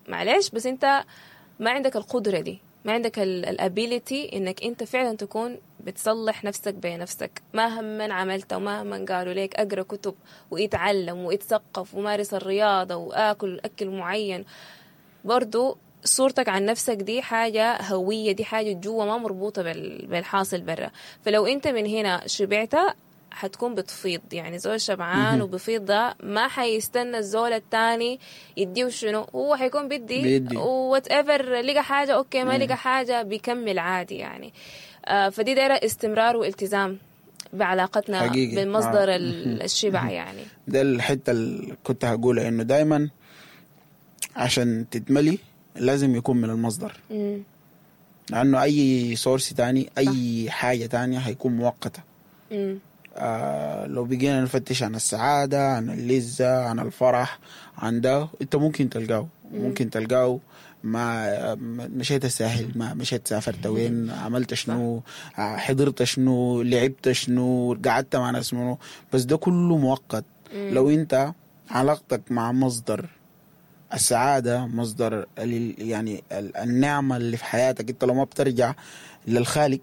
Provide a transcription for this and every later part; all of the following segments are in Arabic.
معلش بس انت ما عندك القدرة دي، ما عندك الابيليتي انك انت فعلا تكون بتصلح نفسك بنفسك مهما عملت ومهما قالوا لك اقرا كتب ويتعلم ويتثقف ومارس الرياضة واكل اكل معين، برضو صورتك عن نفسك دي حاجة هوية، دي حاجة جوا ما مربوطة بالحاصل برا. فلو انت من هنا شبعت حتكون بتفيض، يعني زول شبعان وبفيض ده ما حيستنى الزول التاني يديه شنو، هو حيكون بدي وات ايفر، لقى حاجة اوكي ما لقى حاجة بيكمل عادي يعني. فدي دايرة استمرار والتزام بعلاقتنا حقيقي. بالمصدر الشبع يعني. ده الحتة اللي كنت هقولها، انه دايما عشان تتملي لازم يكون من المصدر، لأنه أي سورس تاني أي حاجة تانية هيكون مؤقتة. لو بقينا نفتش عن السعادة، عن اللذة، عن الفرح، عن ده أنت ممكن تلقاه، ممكن تلقاه ما مشيت الساحل، ما مشيت سافرت وين، عملت شنو، حضرت شنو، لعبت شنو، قعدت مع ناس منو، بس ده كله مؤقت. لو أنت علاقتك مع مصدر السعادة، مصدر يعني النعمة اللي في حياتك، انت لو ما بترجع للخالق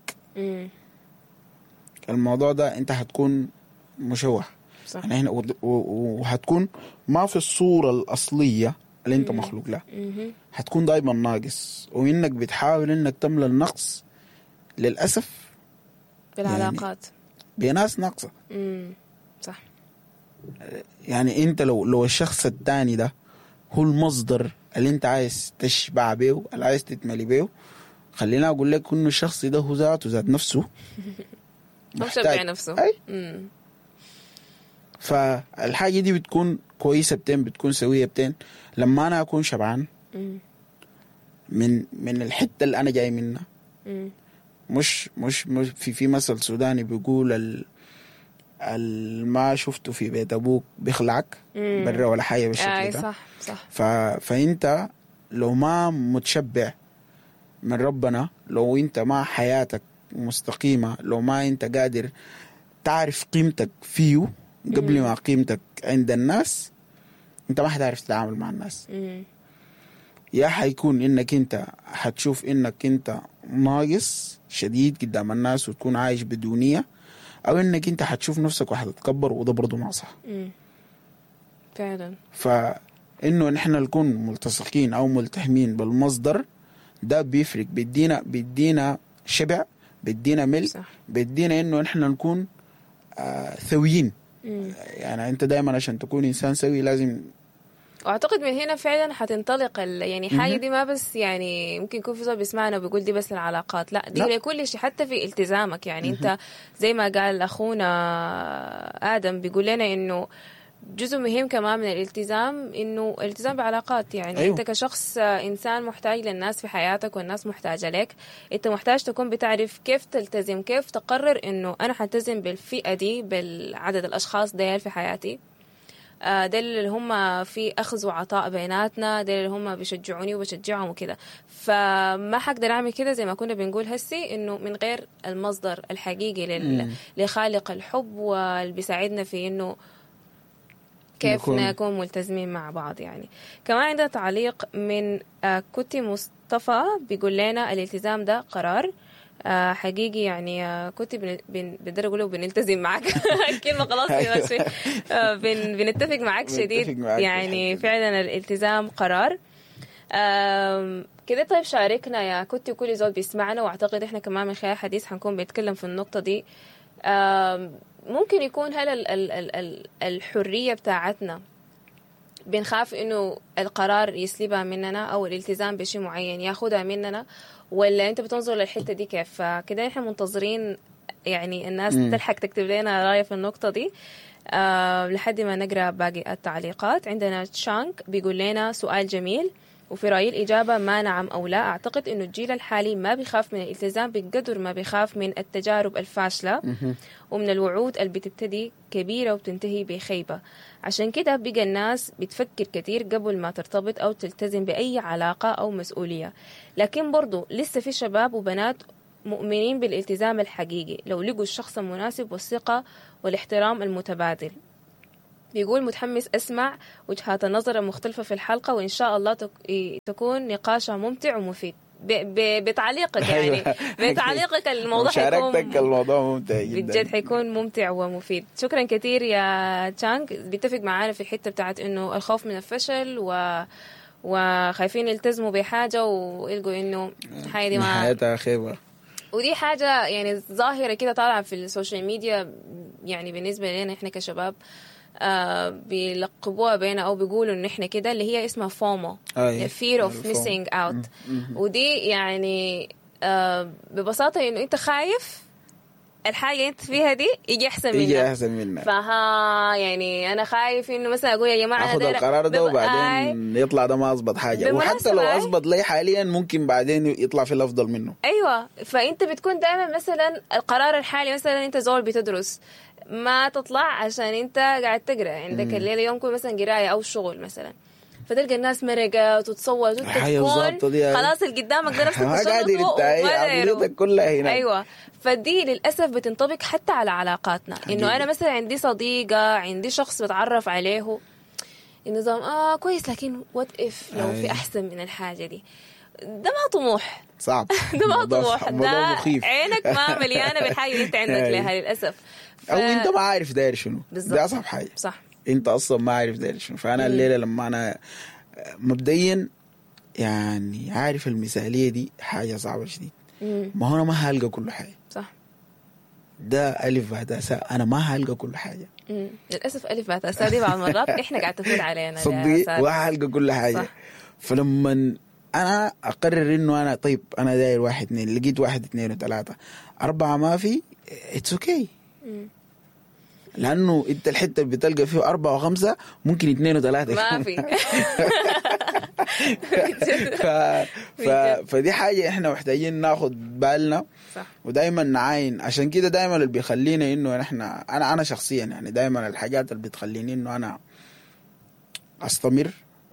الموضوع ده انت هتكون مشوه. صح. يعني هنا وهتكون ما في الصورة الأصلية اللي انت مخلوق لها، هتكون دايما ناقص، وانك بتحاول انك تملى النقص للأسف بالعلاقات يعني بناس ناقصة. صح. يعني انت لو الشخص التاني ده هو المصدر اللي انت عايز تشبع بيه، اللي عايز تتملي بيه، خلينا اقول لك انه الشخص ده هو ذات نفسه محتاج نفسه. فالحاجة دي بتكون كويسة بتين، بتكون سوية بتين لما انا اكون شبعان من الحتة اللي انا جاي منها. مش في مثل سوداني بيقول ما شفته في بيت ابوك بيخلعك برا ولا حاجة بالشكل ده. صح صح. فانت لو ما متشبع من ربنا، لو انت ما حياتك مستقيمة، لو ما انت قادر تعرف قيمتك فيه قبل ما قيمتك عند الناس، انت ما حتعرف تتعامل مع الناس. يا حيكون انك انت حتشوف انك انت ناقص شديد قدام الناس وتكون عايش بدونية، او انك انت حتشوف نفسك وحتتكبر، وده برضو ما صح فعلا. فانه نحن نكون ملتصقين او ملتهمين بالمصدر ده بيفرق، بيدينا شبع، بيدينا ملء، بيدينا انه نحن نكون ثويين. يعني انت دايما عشان تكون انسان سوي لازم، واعتقد من هنا فعلا حتنطلق يعني حاجه دي ما بس يعني ممكن يكون في صوت بيسمعنا وبيقول دي بس العلاقات، لا دي لكل شيء، حتى في التزامك. يعني انت زي ما قال اخونا ادم بيقول لنا انه جزء مهم كمان من الالتزام انه الالتزام بعلاقات. يعني أيوه. انت كشخص انسان محتاج للناس في حياتك والناس محتاجه لك، انت محتاج تكون بتعرف كيف تلتزم، كيف تقرر انه انا حلتزم بالفئه دي، بالعدد الاشخاص ديل في حياتي، ده اللي هم في أخذ وعطاء بيناتنا، ده اللي هم بيشجعوني وبشجعهم وكده. فما حقدر أعمل كده زي ما كنا بنقول هسي إنه من غير المصدر الحقيقي لخالق الحب واللي بيساعدنا في إنه كيف نكون ملتزمين مع بعض. يعني كمان عندنا تعليق من كوتي مصطفى بيقول لنا الالتزام ده قرار حقيقي. يعني كنت بقدر اقوله بنلتزم معك كلمه خلاص ماشي. بنتفق معك شديد يعني فعلا الالتزام قرار كده. طيب شاركنا يا كنت كل زول بيسمعنا، واعتقد احنا كمان من خلال الحديث حنكون بنتكلم في النقطه دي. ممكن يكون هل الحريه بتاعتنا بنخاف انه القرار يسلبها مننا او الالتزام بشيء معين ياخدها مننا، ولا انت بتنظر للحته دي كيف؟ فكده احنا منتظرين يعني الناس تلحق تكتب لنا رايه في النقطه دي لحد ما نقرا باقي التعليقات. عندنا تشانك بيقول لنا سؤال جميل، وفي رأيي الإجابة ما نعم أو لا. أعتقد إنه الجيل الحالي ما بيخاف من الالتزام بقدر ما بيخاف من التجارب الفاشلة ومن الوعود اللي بتبتدي كبيرة وبتنتهي بخيبة. عشان كده بقى الناس بتفكر كتير قبل ما ترتبط أو تلتزم بأي علاقة أو مسؤولية. لكن برضو لسه في شباب وبنات مؤمنين بالالتزام الحقيقي لو لقوا الشخص المناسب والثقة والاحترام المتبادل. بيقول متحمس أسمع وجهات النظر المختلفة في الحلقة، وإن شاء الله تكون نقاشها ممتع ومفيد. بتعليقك يعني بتعليقك الموضوع مشاركتك الموضوع ممتع جدا بجد حيكون ممتع ومفيد. شكرا كثير يا تشانغ. بيتفق معانا في الحتة بتاعت إنه الخوف من الفشل وخايفين يلتزموا بحاجة ويلقوا إنه الحاجة دي ما حياتها خيبة. ودي حاجة يعني ظاهرة كده طالعة في السوشيال ميديا، يعني بالنسبة لنا إحنا كشباب بيلقبوها بينا أو بيقولوا إن إحنا كده، اللي هي اسمها فومو، fear of missing out. ودي يعني ببساطة إنه أنت خايف الحاجة أنت فيها دي يجي أحسن منك. فها يعني أنا خايف إنه مثلا أقول يا جماعة أخذ القرار ده وبعدين يطلع ده ما أصبط حاجة، وحتى لو أصبط لي حاليا ممكن بعدين يطلع في الأفضل منه. أيوة، فأنت بتكون دائما مثلا القرار الحالي، مثلا أنت زول بتدرس ما تطلع عشان أنت قاعد تقرأ عندك الليلة يومكم مثلا قراية أو شغل مثلا، فتلقى الناس مرقت وتصوت وتكون خلاص اللي قدامك ده نفسك عقليتك كلها هنا. أيوة، فدي للأسف بتنطبق حتى على علاقاتنا. إنه أنا مثلا عندي صديقة، عندي شخص بتعرف عليه النظام كويس، لكن what if لو في أحسن من الحاجة دي. ده ما طموح، صعب. ده ما طموح، ده مخيف. عينك ما مليانة بالحاجة اللي انت عندك لها للأسف. أو انت ما عارف داير شنو. ده أصعب حاجة. صح، انت اصلا ما عارف داير شنو. فانا الليله لما انا مبدئيا يعني عارف المثاليه دي حاجه صعبه شديد. ما هو انا ما هلقى كل حاجه. صح، ده الف باء تاء ساء، انا ما هلقى كل حاجه. للاسف الف باء تاء ساء دي بعض المرات احنا قاعد تفوت علينا صدق، وهلقى كل حاجه. صح. فلما انا اقرر انه انا طيب انا داير 1 2، لقيت 1 2 و3 4 ما في، اتس اوكي. لأنه أنت الحتة اللي بتلقى فيه 4 و5 ممكن 2 و3 ما في. فدي حاجة إحنا محتاجين ناخد بالنا. صح. ودايما نعاين. عشان كده دايما اللي بيخلينا إنه إحنا أنا شخصيا يعني دايما الحاجات اللي بتخليني إنه أنا أستمر،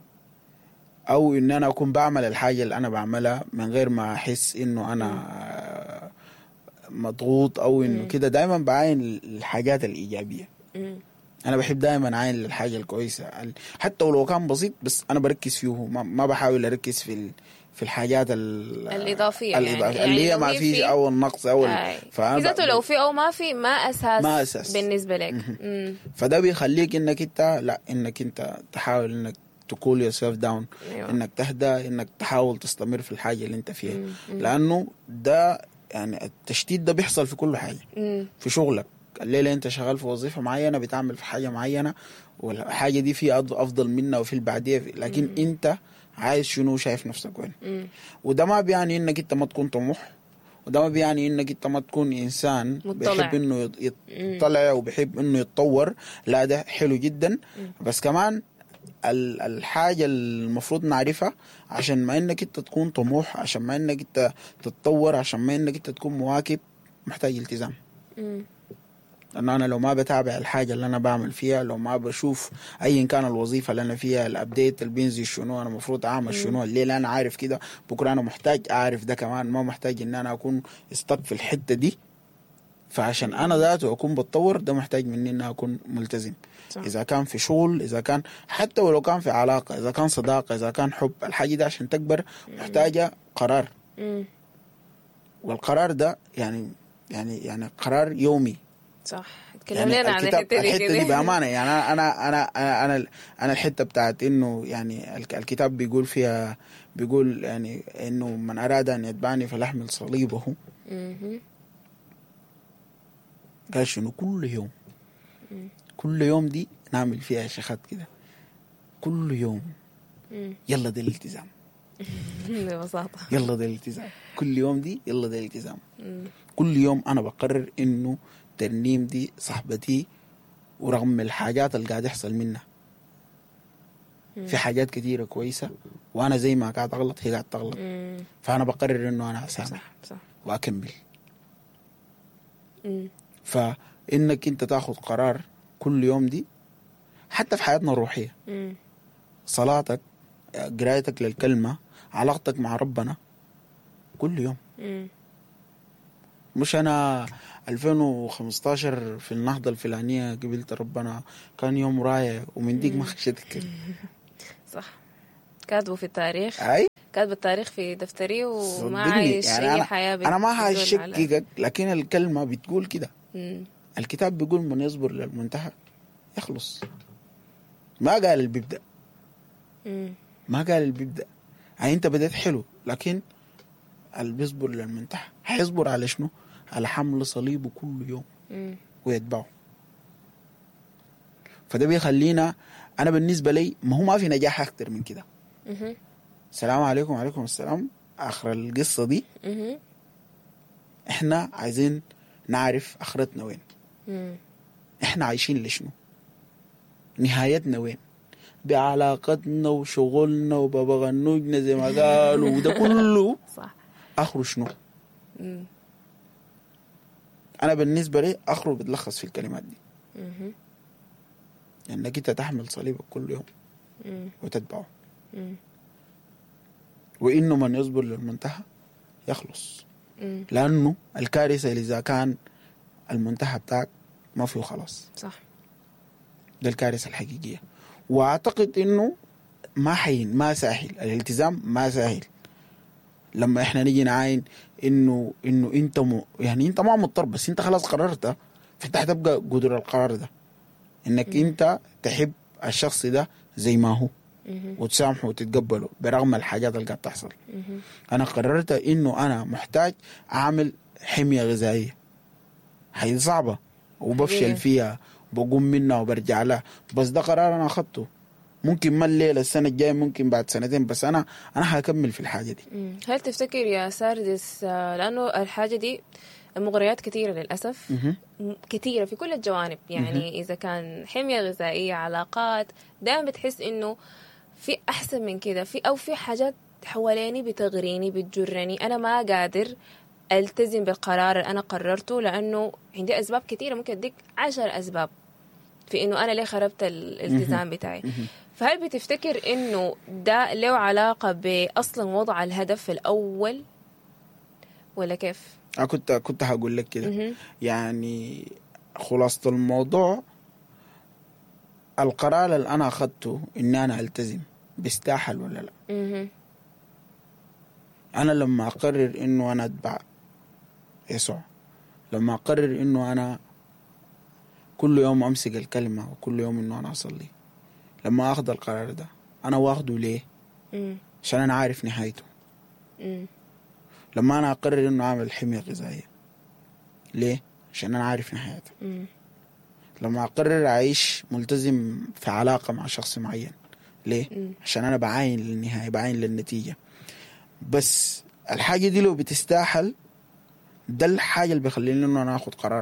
أو إن أنا أكون بعمل الحاجة اللي أنا بعملها من غير ما أحس إنه أنا مضغوط او انه كده، دايما بعاين الحاجات الايجابيه. انا بحب دايما اعاين الحاجه الكويسه حتى ولو كان بسيط، بس انا بركز فيه، ما بحاول اركز في الحاجات الاضافيه يعني اللي هي ما فيش او النقص او ذاته لو في او ما في ما اساس بالنسبه لك. فده بيخليك انك انت لا انك انت تحاول انك تقول يور سيلف داون. أيوة. انك تهدى، انك تحاول تستمر في الحاجه اللي انت فيها. لانه ده يعني التشتيت ده بيحصل في كل حاجة. في شغلك الليلة انت شغال في وظيفة معينة، بتعمل في حاجة معينة، والحاجة دي في أفضل منها وفي البعدية لكن انت عايز شنو، شايف نفسك وين. وده ما بيعني انك انت ما تكون طموح، وده ما بيعني انك انت ما تكون انسان بيحب انه يطلع وبيحب انه يتطور. لا ده حلو جدا. بس كمان الحاجة المفروض نعرفها عشان ما انك انت تكون طموح، عشان ما انك انت تتطور، عشان ما انك انت تكون مواكب، محتاج التزام. لأنه أنا لو ما بتابع الحاجة اللي أنا بعمل فيها، لو ما بشوف أيا كان الوظيفة اللي أنا فيها الأبديت اللي بينزل شنو، أنا مفروض أعمل شنو الليلة، أنا عارف كده بكرة أنا محتاج أعرف ده كمان، ما محتاج إن أنا أكون استق في الحتة دي. فعشان أنا ذاته أكون بتطور، ده محتاج مني إن أكون ملتزم. صح. إذا كان في شغل، إذا كان حتى ولو كان في علاقة، إذا كان صداقة، إذا كان حب، الحاجة دي عشان تكبر محتاجة قرار. والقرار ده يعني قرار يومي. صح. تكلمنا عن الحتة دي بأمانة. يعني أنا الحتة بتاعت إنه يعني الكتاب بيقول فيها، بيقول يعني إنه من أراد أن يتبعني فليحمل صليبه. قال شنو؟ كل يوم دي نعمل فيها شخات كده كل يوم. يلا ده الالتزام. ببساطة يلا ده الالتزام. كل يوم دي يلا ده الالتزام. كل يوم أنا بقرر إنه ترنيم دي صاحبتي، ورغم الحاجات اللي قاعد يحصل منها في حاجات كتيرة كويسة، وأنا زي ما قاعد أغلط هي قاعد تغلط. فأنا بقرر إنه أنا أسامح وأكمل. فإنك أنت تاخد قرار كل يوم دي، حتى في حياتنا الروحية، صلاتك، قرايتك للكلمة، علاقتك مع ربنا كل يوم. مش أنا 2015 في النهضة الفلانية قبلت ربنا كان يوم راية ومن ديك ما خشيت كده. صح، كاتبه في التاريخ، أي كاتب التاريخ في دفتري وما صدقني عايش يعني أي حياة أنا ما بتدل هشككك، لكن الكلمة بتقول كده. مم. الكتاب بيقول من يصبر للمنتهى يخلص. ما قال اللي بيبدأ، مم. ما قال اللي بيبدأ. يعني أنت بدأت حلو، لكن اللي بيصبر للمنتهى هيصبر على شنو؟ على حمل صليبه كل يوم مم. ويتبعه. فده بيخلينا، أنا بالنسبة لي ما في نجاح أكتر من كده. مهم. السلام عليكم. وعليكم السلام. آخر القصة دي مهم. إحنا عايزين نعرف آخرتنا وين، مم. إحنا عايشين لشنو، نهايتنا وين، بعلاقتنا وشغلنا وبغنوجنا زي ما قالوا، وده كله صح. آخره شنو؟ مم. أنا بالنسبة لي آخره بتلخص في الكلمات دي، مهم. انك انت تحمل صليبك كل يوم مم. وتتبعه. مم. وانه من يصبر للمنتهى يخلص. مم. لانه الكارثه اللي اذا كان المنتهى بتاعك ما فيه خلاص، صح. ده الكارثه الحقيقيه. واعتقد انه ما سهل الالتزام، ما سهل. لما احنا نيجي نعاين انه انت يعني انت ما مضطر، بس انت خلاص قررت، فانت هتبقى قدر القرار ده انك انت تحب الشخص ده زي ما هو وتسامحه وتتقبله برغم الحاجات اللي قاعد تحصل. انا قررت انه انا محتاج اعمل حمية غذائية، هي صعبة وبفشل فيها وبقوم منها وبرجع لها، بس ده قرار انا اخذته. ممكن ما الليلة السنة الجاية، ممكن بعد سنتين، بس انا هكمل في الحاجة دي. هل تفتكر يا ساردس، لأنه الحاجة دي مغريات كثيرة للأسف، كثيرة في كل الجوانب، يعني إذا كان حمية غذائية، علاقات، دائما بتحس إنه في أحسن من كده، في حاجات حواليني بتغريني بتجرني، أنا ما قادر ألتزم بالقرار اللي أنا قررته، لأنه عندي أسباب كثيرة، ممكن أديك 10 أسباب في إنه أنا ليه خربت الالتزام بتاعي. فهل بتفتكر إنه ده له علاقة بأصلا وضع الهدف الأول ولا كيف؟ كنت هقول لك كده. يعني خلاصة الموضوع، القرار اللي أنا أخذته إني أنا ألتزم بيستاهل ولا لا. أنا لما أقرر إنه أنا أتبع يسوع، لما أقرر إنه أنا كل يوم أمسك الكلمة وكل يوم إنه أنا أصلي، لما أخذ القرار ده أنا واخده ليه؟ عشان أنا عارف نهايته. لما أنا أقرر إنه أعمل حمية غذائية، ليه؟ عشان أنا عارف نهايته. لما أقرر أعيش ملتزم في علاقة مع شخص معين، ليه؟ عشان أنا بعاين للنهاية، بعاين للنتيجة. بس الحاجة دي لو بتستاهل، ده الحاجة اللي بيخليني إنه أنا أخذ قرار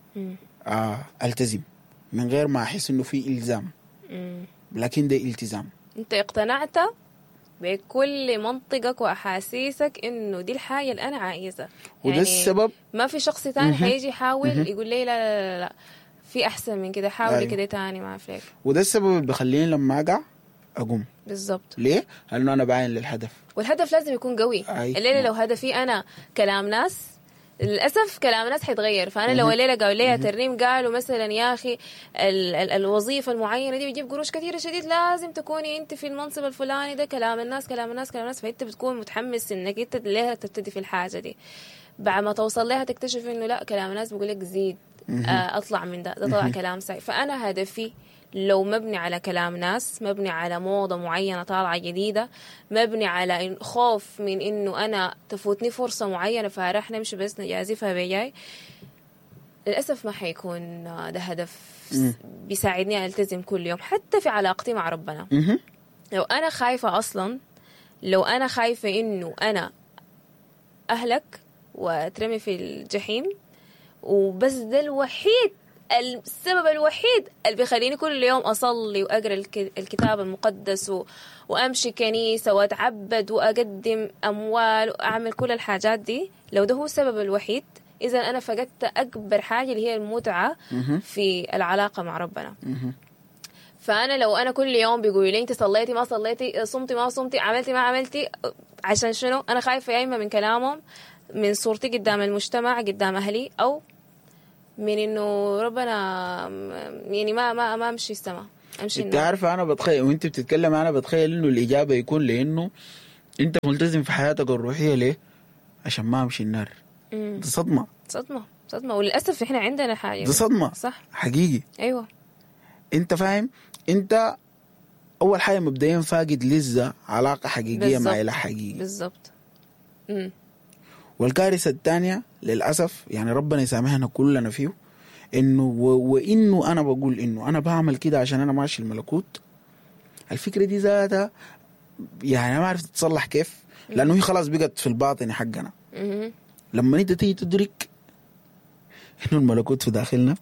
ألتزم من غير ما أحس إنه في إلزام، لكن ده التزام. أنت اقتنعت بكل منطقك وأحاسيسك إنه دي الحاجة اللي أنا عايزة، وده يعني السبب. ما في شخص تاني حيجي يحاول يقول لي لا في أحسن من كده، حاولي كده تاني، ما في. وده السبب اللي بيخليني لما أقع أقوم. بالضبط. ليه؟ لأنه أنا بعين للهدف، والهدف لازم يكون قوي. الليلة لو هدفي أنا كلام ناس، للأسف كلام الناس حيتغير. فأنا لو الليلة قالوا لي ترنيم قالوا مثلا يا أخي الوظيفة المعينة دي بيجيب قروش كثيرة شديد، لازم تكوني أنت في المنصب الفلاني ده، كلام الناس كلام الناس كلام الناس، فأنت بتكون متحمس إنك أنت ليه تبتدي في الحاجة دي. بعد ما توصل لها تكتشف إنه لا، كلام الناس بيقول لك زيد، أطلع من ده طلع كلام سيء. فأنا هدفي لو مبني على كلام ناس، مبني على موضة معينة طالعة جديدة، مبني على خوف من إنه أنا تفوتني فرصة معينة فراح نمشي بس نجازفها بجاي، للأسف ما حيكون ده هدف بيساعدني ألتزم كل يوم. حتى في علاقتي مع ربنا، لو أنا خايفة أصلا، لو أنا خايفة إنه أنا أهلك وأترمي في الجحيم، وبس ده السبب الوحيد اللي بيخليني كل يوم أصلي وأقرأ الكتاب المقدس وأمشي كنيسة وأتعبد وأقدم أموال وأعمل كل الحاجات دي، لو ده هو السبب الوحيد، إذا أنا فقدت أكبر حاجة اللي هي المتعة في العلاقة مع ربنا. فأنا لو أنا كل يوم بيقولوا لي أنت صليتي ما صليتي، صمتي ما صمتي، عملتي ما عملتي، عشان شنو؟ أنا خايفة يا إما من كلامهم من صورتي قدام المجتمع قدام أهلي، أو من إنه ربنا يعني ما أمشي السما أمشي انت النار. عارفة أنا بتخيل وانت بتتكلم أنا بتخيل إنه الإجابة يكون لأنه انت ملتزم في حياتك الروحية ليه؟ عشان ما أمشي النار. دي صدمة وللأسف إحنا عندنا حاجة دي صدمة صح حقيقي. أيوة انت فاهم؟ انت أول حاجة مبدئيا فاقد لذة علاقة حقيقية مع إله حقيقي بالضبط. والكارثة الثانية للأسف يعني ربنا يسامحنا كلنا فيه إنه وإنه أنا بقول إنه أنا بعمل كده عشان أنا ماشي الملكوت. الفكرة دي ذاتها يعني ما عرفت تتصلح كيف، لأنه هي خلاص بقت في الباطن حقنا. لما أنت تيجي تدرك إنه الملكوت في داخلنا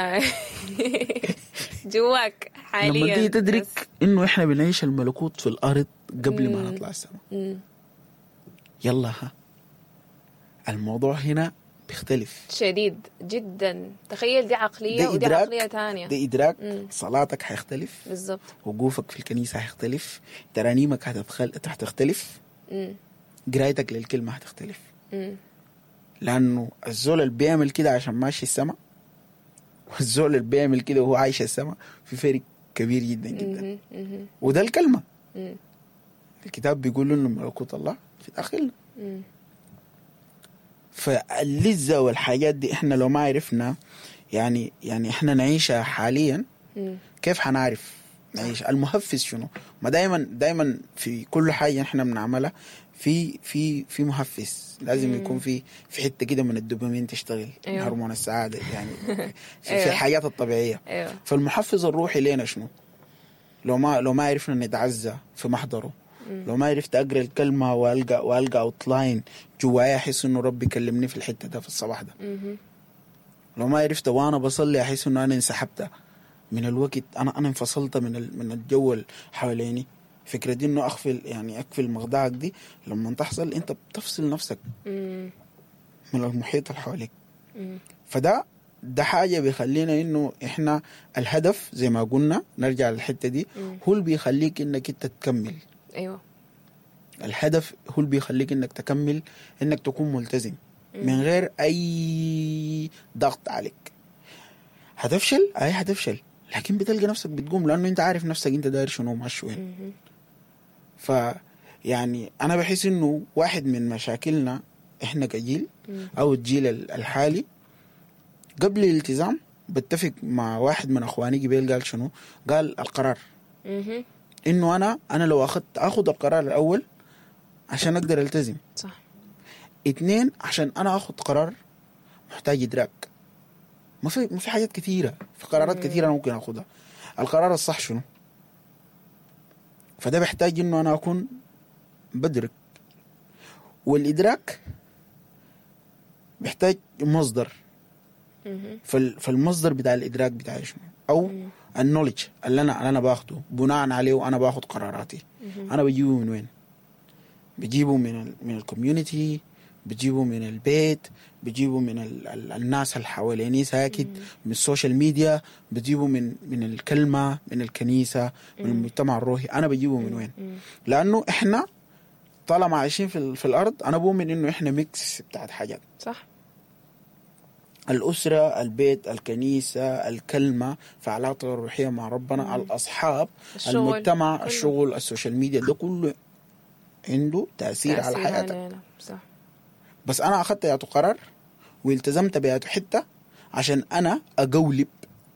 جواك حاليا، لما تيجي تدرك إنه إحنا بنعيش الملكوت في الأرض قبل ما نطلع السماء، يلا ها الموضوع هنا بيختلف شديد جدا. تخيل دي عقلية ودي عقلية تانية. ده إدراك. صلاتك هيختلف بالضبط، وقوفك في الكنيسة هيختلف، ترانيمك هتختلف، قرايتك للكلمة هتختلف. لأنه الزول اللي بيعمل كده عشان ماشي السماء والزول اللي بيعمل كده وهو عايش السماء في فرق كبير جدا جدا. وده الكلمة. الكتاب بيقول إنه ملكوت الله في داخلنا. فاللذة والحاجات دي احنا لو ما عرفنا يعني احنا نعيشها حاليا كيف حنعرف نعيش؟ المحفز شنو؟ ما دايما في كل حاجة احنا بنعملها في محفز لازم يكون في حتة كده من الدوبامين تشتغل. أيوة. هرمون السعادة يعني في أيوة. الحياة الطبيعية. أيوة. فالمحفز الروحي لينا شنو؟ لو ما عرفنا نتعزى في محضره، لو ما عرفت اقرا الكلمه والقى اوتلاين جوايا احس انه ربي كلمني في الحته ده في الصباح ده، لو ما عرفت وانا بصلي احس انه انا انسحبت من الوقت، انا انفصلت من الجو اللي حواليني. فكره دي انه اقفل مخدعك دي لما تحصل انت بتفصل نفسك من المحيط اللي حواليك. فده حاجة بيخلينا انه احنا الهدف زي ما قلنا نرجع للحتة دي هو اللي بيخليك انك انت تكمل. ايوه الهدف هو اللي بيخليك انك تكمل، انك تكون ملتزم من غير اي ضغط عليك. هتفشل لكن بتلقى نفسك بتقوم لانه انت عارف نفسك انت داير شنو وماشي وين. يعني انا بحس انه واحد من مشاكلنا احنا كجيل او الجيل الحالي قبل الالتزام، بتفق مع واحد من اخواني قبل قال شنو؟ قال القرار. انه انا لو اخذ القرار الاول عشان اقدر التزم. صح. 2 عشان انا اخذ قرار محتاج ادراك. ما في حاجات كثيره، في قرارات كثيره انا ممكن اخذها. القرار الصح شنو؟ فده بيحتاج انه انا اكون بدرك. والادراك بيحتاج مصدر. فالمصدر بتاع الادراك بتاعي شنو؟ او النوليدج اللي انا باخده بناء عليه وانا باخد قراراتي. انا بجيبه من وين؟ بجيبه من الكوميونتي، بجيبه من البيت، بجيبه من الناس اللي حواليني ساكت، من السوشيال ميديا، بجيبه من الكلمة، من الكنيسة، من المجتمع الروحي. أنا بجيبه من وين؟ لأنه إحنا طالما عايشين في الأرض أنا بؤمن إنه إحنا ميكس بتاعت حاجات. صح. الأسرة، البيت، الكنيسة، الكلمة، فعلاقة الروحية مع ربنا، الأصحاب، المجتمع، كله. الشغل، السوشيال ميديا، ده كله عنده تأثير على حياتك. صح. بس أنا أخذت ياتو قرار والتزمت بياتو حتة عشان أنا أقولب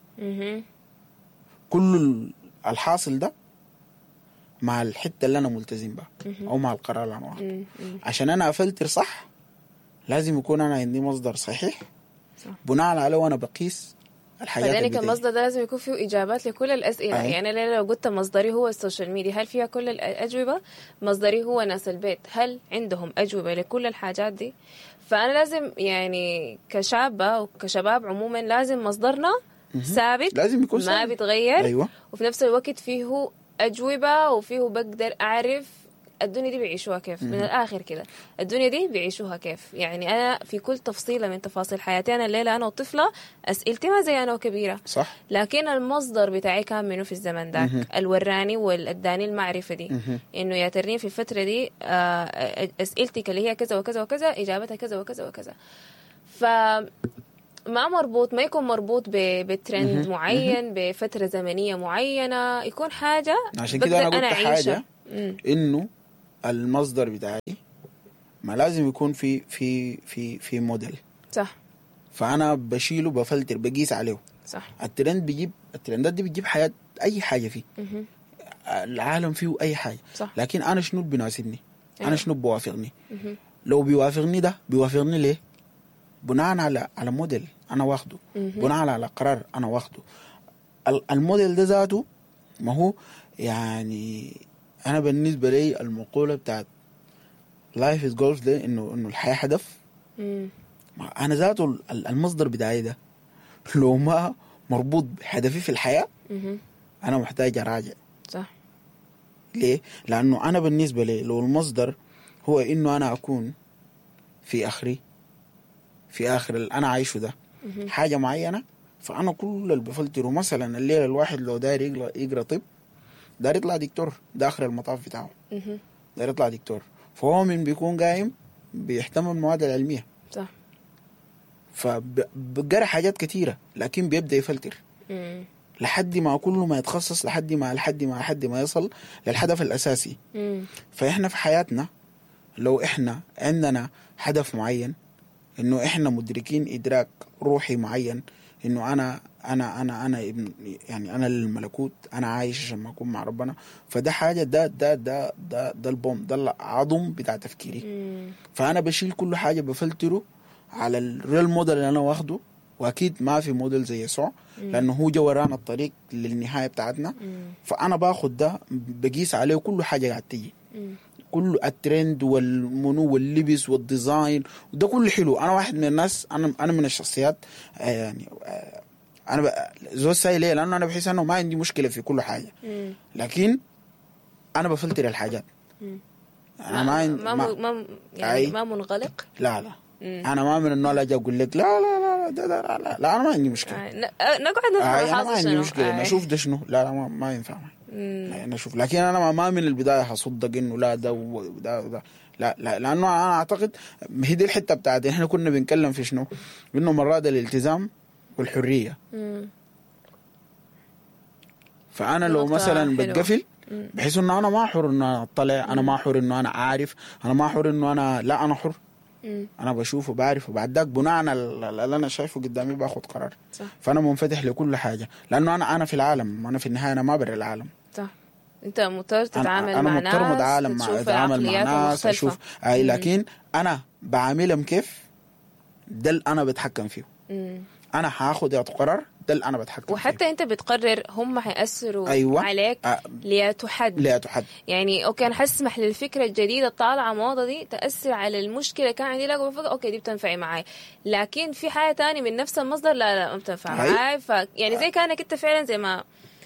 كل الحاصل ده مع الحتة اللي أنا ملتزم بها أو مع القرار اللي أنا واخده. عشان أنا أفلتر صح لازم يكون أنا عندي مصدر صحيح بناء عليه وأنا بقيس الحياة. فذلك المصدر ده لازم يكون فيه إجابات لكل الأسئلة. يعني لو قلت مصدري هو السوشيال ميديا، هل فيها كل الأجوبة؟ مصدري هو ناس البيت، هل عندهم أجوبة لكل الحاجات دي؟ فأنا لازم يعني كشابة وكشباب عموما لازم مصدرنا ثابت، لازم يكون ما بيتغير. أيوة. وفي نفس الوقت فيه أجوبة وفيه بقدر أعرف الدنيا دي بيعيشوها كيف. من الآخر كده الدنيا دي بيعيشوها كيف. يعني أنا في كل تفصيلة من تفاصيل حياتي أنا الليلة أنا وطفلة أسئلتي ما زي أنا وكبيرة صح. لكن المصدر بتاعي كان منه في الزمن ذاك الوراني والأداني المعرفة دي إنه يا ترنين في الفترة دي أسئلتك اللي هي كذا وكذا وكذا إجابتها كذا وكذا وكذا. ما مربوط ما يكون مربوط بترند معين بفترة زمنية معينة يكون حاجة عشان كده أنا قلت حاجة إنه المصدر بتاعي ما لازم يكون في موديل. صح. فأنا بشيله بفلتر بقيس عليه. صح. الترندات دي بتجيب حياة أي حاجة فيه العالم فيه أي حاجة. صح. لكن أنا شنو بيناسبني أنا شنو بوافقني لو بيوافقني ده بيوافقني ليه بناء على موديل أنا واخده بناء على قرار أنا واخده. الموديل ده ذاته ما هو يعني أنا بالنسبة لي المقولة بتاعت life is goals ده إنه الحياة هدف. أنا ذاته المصدر بتاعي ده لو ما مربوط بهدفي في الحياة أنا محتاج أراجع. صح. ليه؟ لأنه أنا بالنسبة لي لو المصدر هو إنه أنا أكون في آخر اللي أنا عايشه ده حاجة معينة فأنا كل اللي بفلتره مثلا الليلة الواحد لو داير يقرأ طب داير يطلع دكتور ده آخر المطاف بتاعه داير يطلع دكتور فهو من بيكون قايم بيهتم المواد العلمية. صح. فبقرأ حاجات كتيرة لكن بيبدأ يفلتر لحد ما كله ما يتخصص لحد ما يصل للهدف الأساسي. فإحنا في حياتنا لو إحنا عندنا هدف معين إنه إحنا مدركين إدراك روحي معين إنه أنا ابن يعني أنا للملكوت أنا عايش عشان ما أكون مع ربنا فده حاجة ده البوم ده العظم بتاع تفكيري. فأنا بشيل كل حاجة بفلتره على الريل موديل اللي أنا واخده وأكيد ما في موديل زي يسوع لأنه هو جورانا الطريق للنهاية بتاعتنا. فأنا باخد ده بقيس عليه كل حاجة قاعد تيجي كل الترند والمنو واللبس والديزاين وده كله حلو. أنا واحد من الناس أنا من الشخصيات يعني أنا زول ساي ليه لأنه أنا بحس أنه ما عندي مشكلة في كل حاجة لكن أنا بفلتر الحاجات. أنا ما منغلق. لا أنا ما من النوع اللي أجي أقول لك لا أنا ما عندي مشكلة نقعد نفهم أنا ما عندي مشكلة نشوف ده شنو لا ما ينفع أنا أشوف لكن أنا ما من البداية هصدق إنه لا ده وده لا لأنه أنا أعتقد هي دي الحتة بتاعتي إحنا كنا بنتكلم في شنو إنه مرات الالتزام والحرية. فأنا لو مثلا بتقفل بحيث إنه أنا ما حر إنه أنا أطلع أنا ما حر إنه أنا عارف أنا ما حر إنه أنا حر أنا بشوف وبعرف وبعد ذاك بناء على اللي أنا شايفه قدامي باخد قرار. صح. فأنا منفتح لكل حاجة لأنه أنا في العالم أنا في النهاية أنا ما برا العالم. صح. أنت مضطر تتعامل مع ناس أنا مضطر أتعامل مع ناس أشوف لكن أنا بعاملهم كيف ده اللي أنا بتحكم فيه. أنا هاخد قرار ده اللي أنا بتحكم وحتى فيه. أنت بتقرر هم هيأثروا أيوة. عليك ليتحد يعني أوكي أنا هسمح للفكرة الجديدة طالعة موضة دي تأثر على المشكلة كان عندي لك أوكي دي بتنفعي معاي لكن في حاجة تانية من نفس المصدر لا ما بتنفع معاي يعني زي كانك أنت فعلا زي ما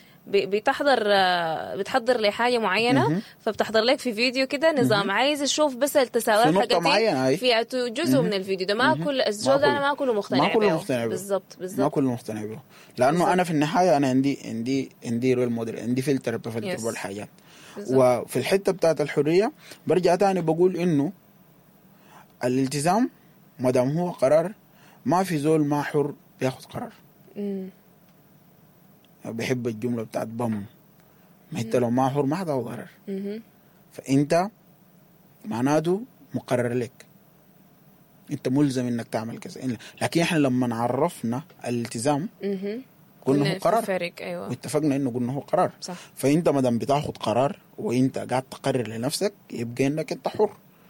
بتحضر لحاجة معينة فبتحضر لك في فيديو كده نظام عايز اشوف بس التساؤلات حقتي في جزء من الفيديو ده ما كل الزول ده انا ما كله مقتنع به بالضبط ما كله مقتنع به لانه بالزبط. انا في النهاية انا عندي رول موديل عندي فلتر بفلتر بالحاجات وفي الحتة بتاعت الحرية برجع تاني بقول انه الالتزام مدام هو قرار ما في زول ما حر بياخد قرار. بحب الجملة بتاعت بم ما انت لو ما حر ما حدا ضرر فانت معناته مقرر لك انت ملزم انك تعمل كذا لكن احنا لما عرفنا الالتزام قلنا هو قرار أيوة. واتفقنا انه قلنا هو قرار صح. فانت مدام بتاخد قرار وانت قاعد تقرر لنفسك يبقى انك انت حر.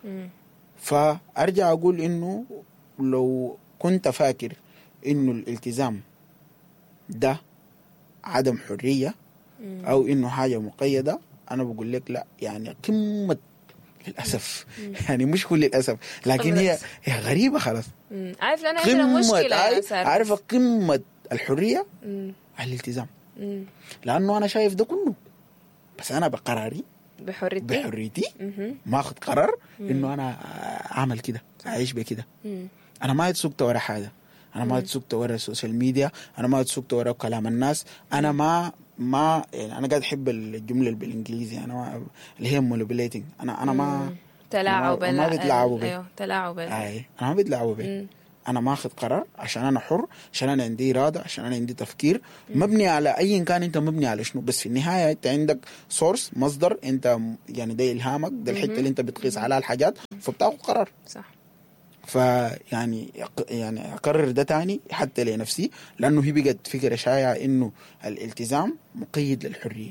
فارجع اقول انه لو كنت فاكر انه الالتزام ده عدم حرية أو إنه حاجة مقيدة أنا بقول لك لا يعني قمة للأسف يعني مش كل الأسف لكن هي غريبة خلاص. عارف لأن عندنا مشكلة عارف قمة الحرية الالتزام لأنه أنا شايف ده كله بس أنا بقراري بحريتي ما اخذ قرار انه انا اعمل كده، اعيش بكده. انا ما اتسوقت ورا حاجه، انا ما اتسوقت ورا السوشيال ميديا، انا ما اتسوقت ورا كلام الناس. انا ما يعني انا قاعد احب الجمله بالانجليزي انا اللي هي مانيبيوليتنج. انا ما تلاعب، ما بيتلاعبوا بي. ايوه تلاعب انا ما بيتلاعبوا بي. انا ما اخذ قرار عشان انا حر، عشان انا عندي اراده، عشان انا عندي تفكير مبني على اي كان انت مبني على شنو. بس في النهايه انت عندك سورس، مصدر، انت يعني ده الهامك، ده الحته اللي انت بتقيس عليها الحاجات، فبتاخذ قرار. صح. فيعني يعني اكرر ده تاني حتى لنفسي، لانه هي بقت فكره شائعه انه الالتزام مقيد للحريه.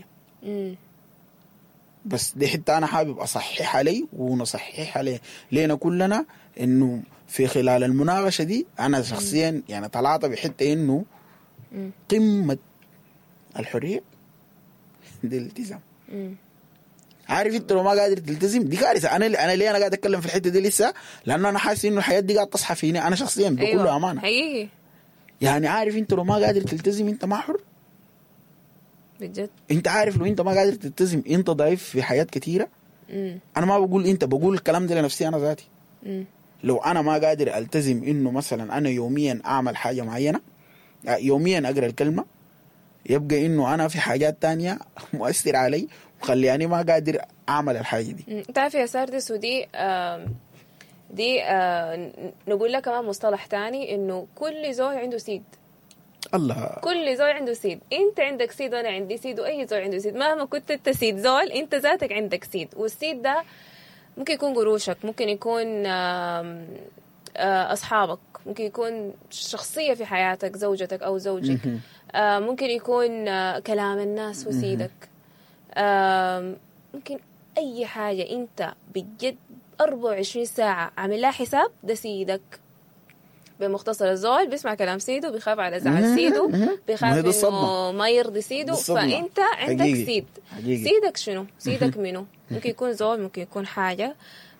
بس دي حتى انا حابب اصحح علي ونصحح عليه لينا كلنا، انه في خلال المناقشه دي انا شخصيا يعني طلعت بحته انه قمه الحريه دي الالتزام. عارف انت لو ما قادر تلتزم دي كارثه. انا ليه انا قاعد اتكلم في الحته دي لسه؟ لانه انا حاسس انه الحياه دي قاعد تصحى فيني انا شخصيا بكل أيوة. امانه حقيقي. يعني عارف انت لو ما قادر تلتزم انت ما حر بجد. انت عارف لو انت ما قادر تلتزم انت ضعيف في حياه كثيره. انا ما بقول انت، بقول الكلام ده لنفسي انا ذاتي. لو انا ما قادر التزم انه مثلا انا يوميا اعمل حاجه معينه، يوميا اقرا الكلمه، يبقى انه انا في حاجات تانية مؤثر علي وخلياني ما قادر اعمل الحاجه دي. انت عارف يا ساردس، ودي نقول لك كمان مصطلح تاني، انه كل زوج عنده سيد. الله. كل زول عنده سيد. انت عندك سيد وانا عندي سيد، واي زول عنده سيد. مهما كنت انت سيد زول، انت ذاتك عندك سيد. والسيد ده ممكن يكون قروشك، ممكن يكون اصحابك، ممكن يكون شخصية في حياتك، زوجتك او زوجك، ممكن يكون كلام الناس وسيدك، ممكن اي حاجة انت بجد 24 ساعة عامل لها حساب، ده سيدك. بمختصر الزول بيسمع كلام سيده، بيخاف على زعل سيده، بيخاف انه ما يرضي سيده. فانت عندك حقيقي. سيد حقيقي. سيدك شنو؟ سيدك منه؟ ممكن يكون زول، ممكن يكون حاجة.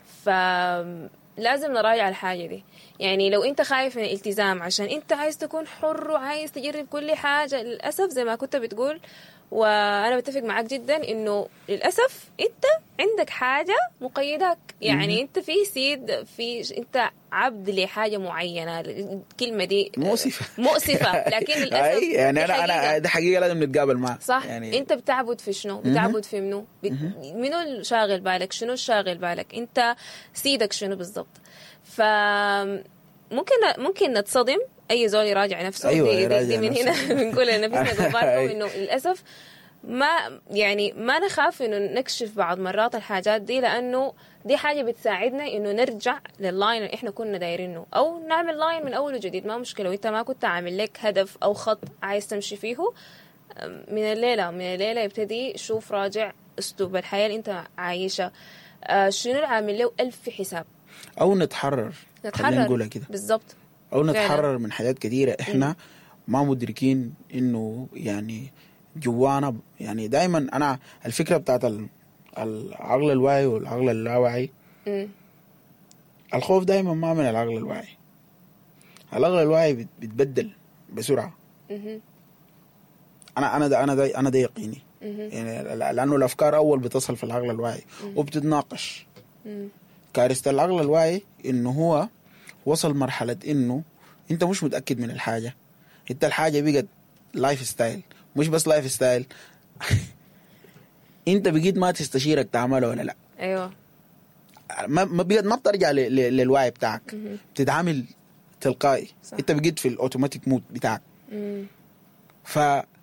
فلازم نراجع الحاجة دي. يعني لو انت خايف من الالتزام عشان انت عايز تكون حر وعايز تجرب كل حاجة، للأسف زي ما كنت بتقول، وانا بتفق معك جدا، انه للاسف انت عندك حاجه مقيداك. يعني انت في سيد، في انت عبد لحاجه معينه. الكلمه دي مؤسفه لكن للاسف يعني انا ده حقيقه لازم نتقابل معها. صح. يعني انت بتعبد في شنو؟ بتعبد في منو؟ منو شاغل بالك؟ شنو شاغل بالك؟ انت سيدك شنو بالضبط؟ ف ممكن نتصدم. اي زول يراجع نفسه. أيوة دي من هنا بنقول لنفسنا قبالكم انه للاسف ما نخاف انه نكشف بعض مرات الحاجات دي، لانه دي حاجه بتساعدنا انه نرجع لللاين اللي احنا كنا دايرينه، او نعمل لاين من اول وجديد. ما مشكله. وانت ما كنت عامل لك هدف او خط عايز تمشي فيه، من الليله يبتدي شوف، راجع اسلوب الحياه اللي انت عايشه، شنو عامل له 1000 حساب، او نتحرر نقولها كده بالضبط، او نتحرر من حاجات كثيره احنا ما مدركين انه يعني جوانا. يعني دايما انا الفكره بتاعت العقل الواعي والعقل اللاواعي، الخوف دايما ما من العقل الواعي. العقل الواعي بيتبدل بسرعه. انا ده يقيني. يعني لانه الافكار اول بتصل في العقل الواعي وبتتناقش. كارثه العقل الواعي انه هو وصل مرحله انه انت مش متاكد من الحاجه. انت الحاجه بقت لايف ستايل، مش بس لايف ستايل انت بقيت ما تستشيرك تعمله ولا لا. ايوه. ما بقيت ما بترجع للوعي بتاعك، بتتعامل تلقائي. صح. انت بقيت في الاوتوماتيك مود بتاعك. ف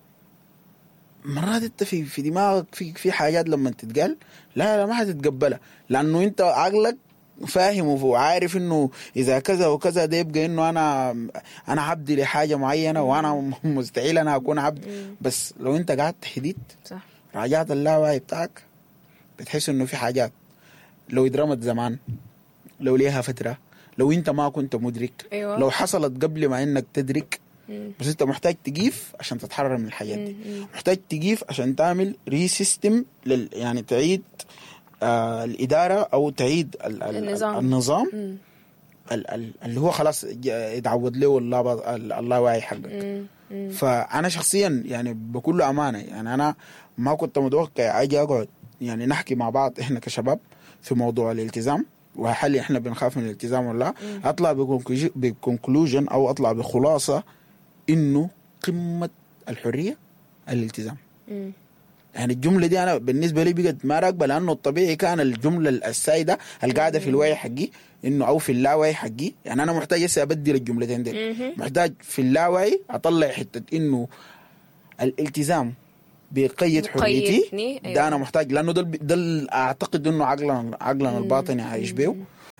مرات انت في دماغك في حاجات لما تتقال لا ما حتتقبلها، لانه انت عقلك فاهم وعارف انه اذا كذا وكذا ده يبقى انه انا عبد لحاجه معينه وانا مستحيل انا اكون عبد. بس لو انت قعدت حديد صح، راجعت اللاوعي بتاعك، بتحس انه في حاجات لو اترمت زمان، لو ليها فتره، لو انت ما كنت مدرك، أيوة. لو حصلت قبل ما انك تدرك، بس انت محتاج تقيف عشان تتحرر من الحاجات دي. محتاج تقيف عشان تعمل ريسيستم يعني تعيد الإدارة أو تعيد النظام اللي هو خلاص يتعود له الله واعي حقك. فأنا شخصيا يعني بكل أمانة يعني أنا ما كنت متوقع أجي أقعد يعني نحكي مع بعض احنا كشباب في موضوع الالتزام، وهل احنا بنخاف من الالتزام ولا لا، اطلع بكونكلوجن او اطلع بخلاصة انه قمة الحرية الالتزام. يعني الجملة دي أنا بالنسبة لي بقت ما راكبة، لأنه الطبيعي كان الجملة السائدة القاعدة في الوعي حقي إنه أو في اللاوعي حقي. يعني أنا محتاج هسه أبدل الجملتين دي، محتاج في اللاوعي أطلع حتة إنه الالتزام بيقيد حريتي. أيوة. ده أنا محتاج، لأنه ده أعتقد إنه عقلنا الباطني عايش بيه،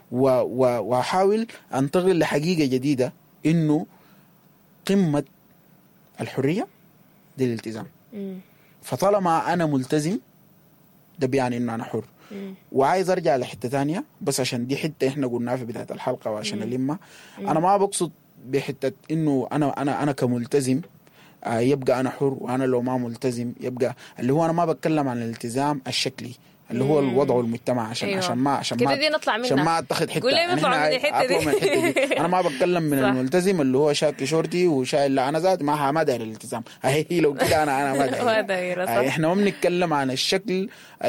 وأحاول أنتقل لحقيقة جديدة إنه قمة الحرية دي الالتزام. فطالما أنا ملتزم ده بيعني إنه أنا حر. وعايز أرجع لحتة تانية بس عشان دي حتة إحنا قلناها في بداية الحلقة وعشان ألمها. أنا ما بقصد بحتة إنه أنا كملتزم يبقى أنا حر، وأنا لو ما ملتزم يبقى اللي هو أنا ما بتكلم عن الالتزام الشكلي اللي هو الوضع والمجتمع عشان أيوة. عشان ما اتخذ حته يعني نطلع من الحته دي. انا ما بتكلم من الملتزم اللي هو شاكي شورتي وشايل انا ذات ما داير الالتزام. هي لو كده انا ما داير. احنا ما بنتكلم عن الشكل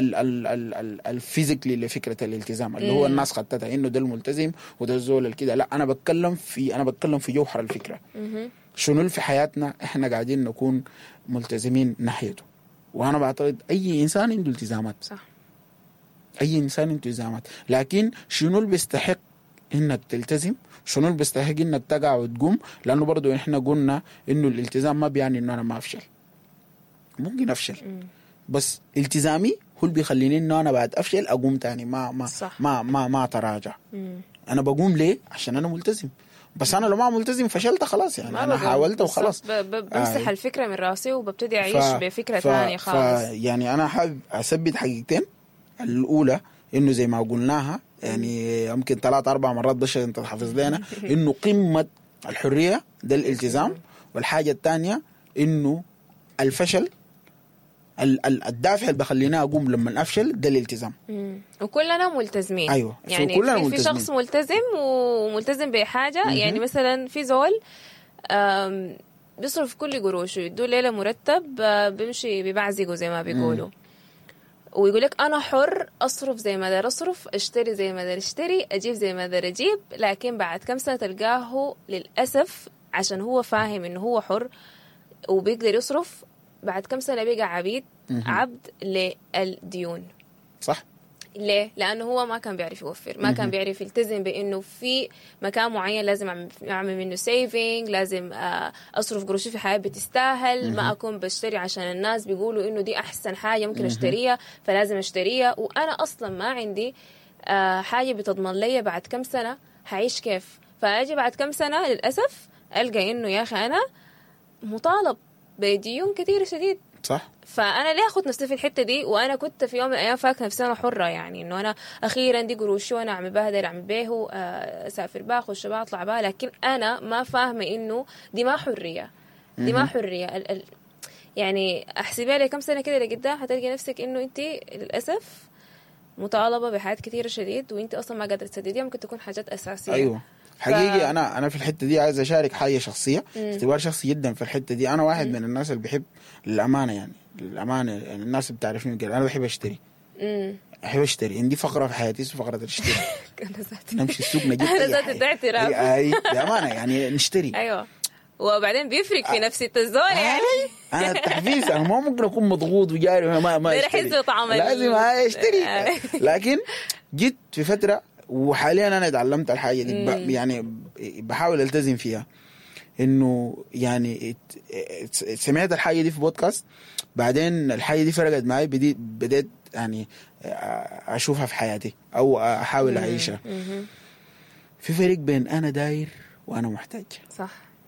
الفيزيكلي لفكره الالتزام اللي هو الناس خدتها انه ده الملتزم وده الزول كده. لا، انا بتكلم في جوهر الفكره. شنو في حياتنا احنا قاعدين نكون ملتزمين ناحيته. وانا بعتقد اي انسان عنده التزامات، صح، اي انسان عنده التزامات، لكن شنو اللي بيستحق انك تلتزم، شنو اللي بيستحق انك تقع وتقوم. لانه برضو احنا قلنا انه الالتزام ما بيعني انه انا ما افشل، ممكن افشل بس التزامي هو اللي بيخليني انه انا بعد افشل اقوم تاني ما اتراجع. انا بقوم ليه؟ عشان انا ملتزم. بس انا لو ما ملتزم فشلت خلاص، يعني انا حاولت وخلاص. بمسح الفكره من راسي وببتدي اعيش بفكره ثانيه خالص. يعني انا حابب اثبت حقيقتين. الاولى انه زي ما قلناها يعني يمكن 3-4 مرات بس انت تحافظ لنا انه قمه الحريه ده الالتزام. والحاجه الثانيه انه الفشل الدافع اللي بخلينا اقوم لما افشل ده الالتزام. وكلنا ملتزمين. ايوه، يعني كلنا في ملتزمين. شخص ملتزم وملتزم بحاجه. يعني مثلا في زول بيصرف كل قروشه، يدوا ليله مرتب بيمشي ببعزقه زي ما بيقولوا، ويقول لك انا حر اصرف زي ما دار اصرف، اشتري زي ما دار اشتري، اجيب زي ما دار اجيب. لكن بعد كم سنه تلقاه للاسف عشان هو فاهم انه هو حر وبيقدر يصرف، بعد كم سنه بيقع عبد للديون. صح. ليه؟ لأنه هو ما كان بيعرف يوفر، ما كان بيعرف يلتزم بأنه في مكان معين لازم أعمل منه سيفينج، لازم أصرف قروشي في حياة بتستاهل، ما أكون بشتري عشان الناس بيقولوا إنه دي أحسن حاجة ممكن أشتريها فلازم أشتريها، وأنا أصلا ما عندي حاجة بتضمن لي بعد كم سنة هعيش كيف. فأجي بعد كم سنة للأسف ألقى إنه يا أخي أنا مطالب بديون كتير شديد. صح. فانا ليه اخذ نفسي في الحته دي وانا كنت في يوم من الايام فاكره نفسي انا حره، يعني انه انا اخيرا دي قروشي وانا اعمل بها اعمل بيه، اسافر بها اخش بها اطلع بها. لكن انا ما فاهمه انه دي ما حريه، دي ما حريه. يعني احسبها لي كم سنه كده لقدام هتلقي نفسك انه انت للاسف مطالبه بحاجات كثيره شديد وانت اصلا ما قادره تسدديها، ممكن تكون حاجات اساسيه. ايوه حقيقي. انا في الحته دي عايز اشارك حاجه شخصيه، اختبار شخصي جدا في الحته دي. انا واحد من الناس اللي بحب للامانه، يعني للامانه يعني الناس بتعرفني كده، انا بحب اشتري. احب اشتري، عندي فقره في حياتي اسمها فقره الاشتري. نمشي السوق نجيب انا ذاتي ده اعتراف. اي بامانه يعني نشتري. ايوه، وبعدين بيفرق في نفسية الزول يعني. انا التحفيز انا ما ممكن اكون مضغوط وجاري ما اشتري، لازم اشتري. لكن جيت في فتره وحاليا انا اتعلمت الحاجه دي، يعني بحاول التزم فيها. انه يعني سمعت الحاجه دي في بودكاست، بعدين الحاجه دي فرقت معي، بديت يعني اشوفها في حياتي او احاول اعيشها. في فرق بين انا داير وانا محتاج. صح.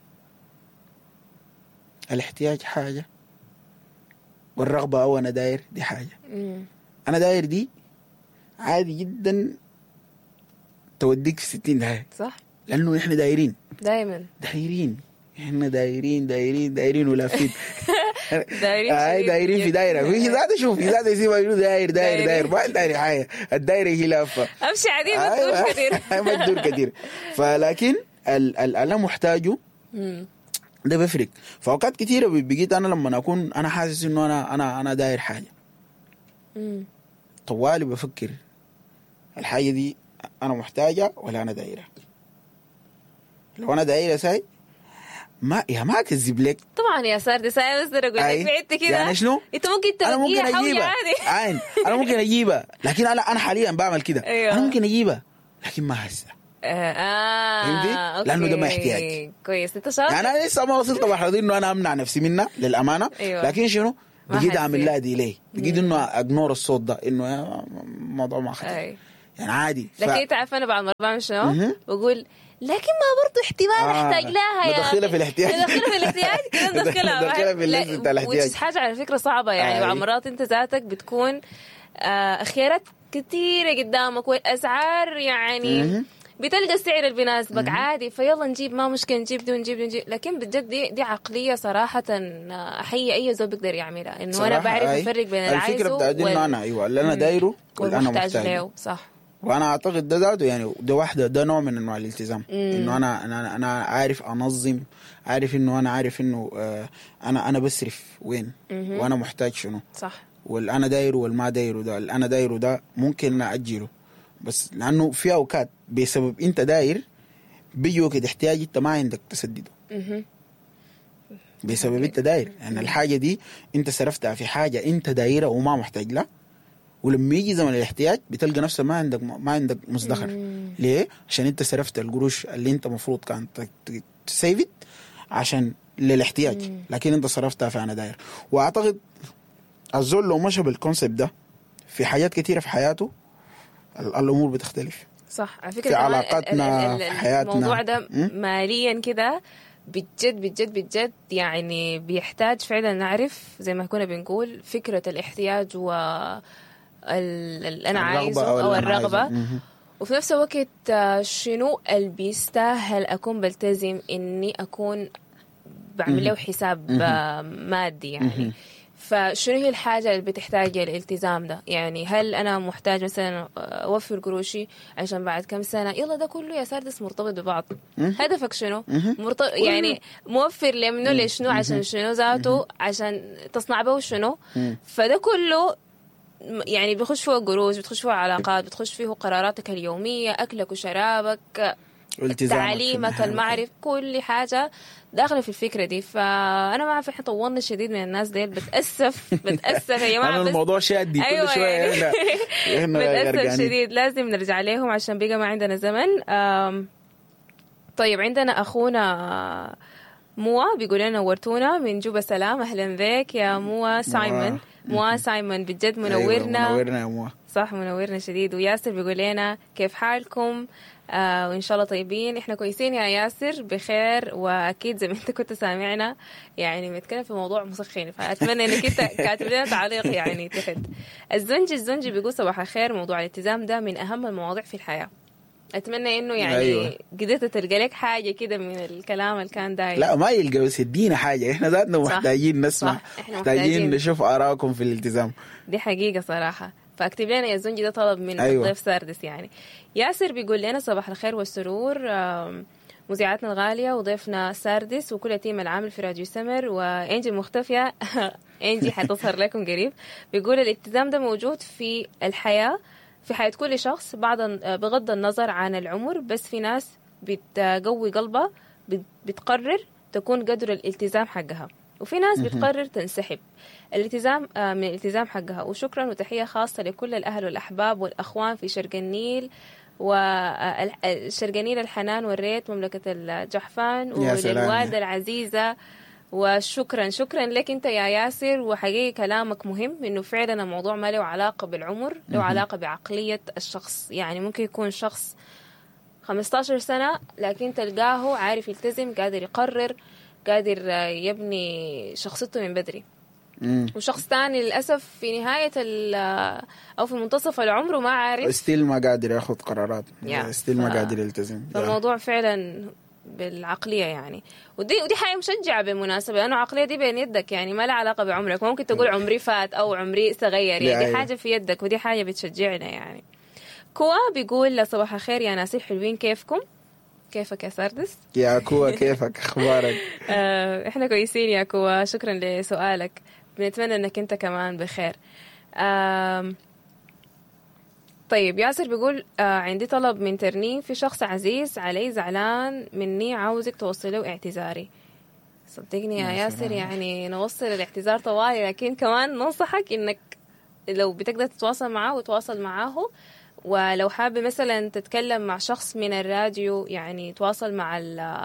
الاحتياج حاجه والرغبه او انا داير دي حاجه. انا داير دي عادي جدا توديك في 60 داهية. صح. لانه احنا دايرين دايما احنا دايرين ولافين. دايرين في دايره. في ذات شوف في ذات يسيبها يقولوا داير ما داير حاجه. الدايره هي لافه امشي عادي ما تدور كثير. ما تدور كثير. فلكن انا محتاجه ده بيفرق. فأوقات كثيرة بقيت أنا لما أكون أنا حاسس إنه أنا داير حاجة طوالي بفكر الحاجة دي أنا محتاجة ولا أنا دايرة. لو أنا دايرة ساي ما أكذب لك طبعا يا ساردي ساي، بس أقول لك بعدت كده يعني شنو؟ أنت ممكن تبقيها حولي عادي. أنا ممكن أجيبها، لكن أنا حاليا بعمل كده. أيوة. أنا ممكن أجيبها لكن ما هسه. فهمتي؟ لأنه ده ما يحتاج. كويس، أنت شاطر. يعني أنا لسه ما وصلت مرحلة دي إنه أنا أمنع نفسي منها للأمانة. أيوة. لكن شنو؟ بقيت أعمل لها دي ليه؟ بقيت إنه أجنور الصوت ده، إنه موضوع ما خطر. يعني عادي. لكن أنت عارف أنا بعد مرة بعمل شنو؟ بقول لكن ما برضو احتمال احتاج لها يا ندخلها في الاحتياج. كده ندخلها في الليست بتاع الاحتياج. وش حاجة على فكرة صعبة يعني. بعض مرات انت ذاتك بتكون خيارات كثيرة قدامك والاسعار يعني بتلقى السعر اللي بيناسبك عادي، فيلا نجيب ما مشكلة، نجيب دي ونجيب. لكن بجد دي عقلية صراحة أحيي أي زول بيقدر يعملها، إنه أنا بعرف أفرق بين العايزه الفكرة بتاعت إنه أنا أيوة اللي أنا دايره واللي أنا محتاج له. صح. وانا اعتقد ده ذاته يعني ده نوع من انواع الالتزام. انه انا عارف انظم، عارف انه انا عارف انه انا بصرف وين وانا محتاج شنو. صح. والانا دايره والما دايره ده، الانا دايره ده ممكن اجله، بس لانه في اوقات بسبب انت داير بيجي وقت احتياج انت ما عندك تسدده. بسبب انت داير يعني الحاجه دي انت صرفتها في حاجه انت دايره وما محتاج لها، ولما يجي زمن الاحتياج بتلقى نفسك ما عندك مصدخر. ليه؟ عشان انت صرفت القروش اللي انت مفروض كان تسيفت عشان للاحتياج، لكن انت صرفتها في انا داير. واعتقد الزول لو مشى بالكونسيبت ده في حاجات كتيره في حياته الامور بتختلف. صح. على فكره في علاقاتنا في حياتنا الموضوع ده ماليا كده بجد يعني بيحتاج فعلا نعرف زي ما كنا بنقول فكره الاحتياج أنا عايزه أو الرغبة، وفي نفس الوقت شنو اللي بيستاهل أكون بلتزم إني أكون بعمل له حساب مادي يعني. فشنو هي الحاجة اللي بتحتاج الالتزام ده؟ يعني هل أنا محتاج مثلا أوفر قروشي عشان بعد كم سنة يلا ده كله يا ساردس مرتبط ببعض. هدفك شنو؟ يعني موفر لمنه لشنو؟ عشان شنو ذاته؟ عشان تصنع به شنو؟ فده كله يعني بيخش فيه قروش، بتخش فيه علاقات، بتخش فيه قراراتك اليومية، أكلك وشرابك، تعليمك، المعرفة، كل حاجة داخلة في الفكرة دي. فأنا ما أعرف إحنا طولنا شديد من الناس ديل، بتأسف يا جماعة. أنا الموضوع شادي كل شوية يعني بتأسف شديد، لازم نرجع لهم عشان بقى ما عندنا زمن. طيب عندنا أخونا موا بيقول لنا نورتونا من جوبا سلام. أهلا بك يا موا سايمون بجد منورنا. منورنا يا موا. صح منورنا شديد. وياسر بيقول لنا كيف حالكم؟ وإن شاء الله طيبين. إحنا كويسين يا ياسر بخير، وأكيد زي ما أنت كنت سامعنا يعني بنتكلم في موضوع مسخن، فأتمنى إنك أنت كاتب لنا تعليق يعني تحت. الزنجي بيقول صباح الخير، موضوع الالتزام ده من أهم المواضيع في الحياة. أتمنى إنه يعني أيوة. قدرت تلقى لك حاجة كده من الكلام اللي كان داير. لا ما يلقى، بس يدينا حاجة. إحنا ذاتنا محتاجين نسمع، محتاجين نشوف آراءكم في الالتزام. دي حقيقة صراحة. فاكتب لنا يا زنجي، ده طلب من الضيف ساردس يعني. ياسر بيقول لنا صباح الخير والسرور مذيعاتنا الغالية وضيفنا ساردس وكل تيم العامل في راديو سمر وإنجي مختفية. إنجي حتظهر لكم قريب. بيقول الالتزام ده موجود في الحياة، في حياة كل شخص بغض النظر عن العمر، بس في ناس بتقوي قلبها بتقرر تكون قدر الالتزام حقها، وفي ناس بتقرر تنسحب الالتزام من الالتزام حقها. وشكرا وتحية خاصة لكل الأهل والأحباب والأخوان في شرق النيل وشرق النيل الحنان والريت مملكة الجحفان وللوالدة العزيزة. وشكرا لك انت يا ياسر. وحقيقي كلامك مهم، انه فعلا الموضوع ما له علاقة بالعمر، له علاقة بعقلية الشخص. يعني ممكن يكون شخص 15 سنة لكن تلقاه عارف يلتزم، قادر يقرر، قادر يبني شخصيته من بدري. وشخص تاني للأسف في نهاية أو في منتصف العمر ما عارف، ستيل ما قادر ياخد قرارات، ستيل ما قادر يلتزم. فالموضوع فعلا بالعقلية يعني. ودي حاجة مشجعة بالمناسبة، لأنه العقلية دي بين يدك، يعني ما لها علاقة بعمرك. ممكن تقول عمري فات أو عمري صغير، يعني دي حاجة في يدك، ودي حاجة بتشجعنا يعني. كوا بيقول صباح الخير يا ناس الحلوين، كيفكم؟ كيفك يا ساردس؟ يا كوا كيفك؟ أخبارك؟ إحنا كويسين يا كوا، شكرا لسؤالك. بنتمنى أنك أنت كمان بخير. طيب ياسر بيقول عندي طلب من ترنيم، في شخص عزيز علي زعلان مني، عاوزك توصله اعتذاري. صدقني يا ياسر يعني نوصل الاعتذار طوالي، لكن كمان ننصحك انك لو بتقدر تتواصل معاه وتواصل معاه، ولو حابب مثلا تتكلم مع شخص من الراديو يعني تواصل مع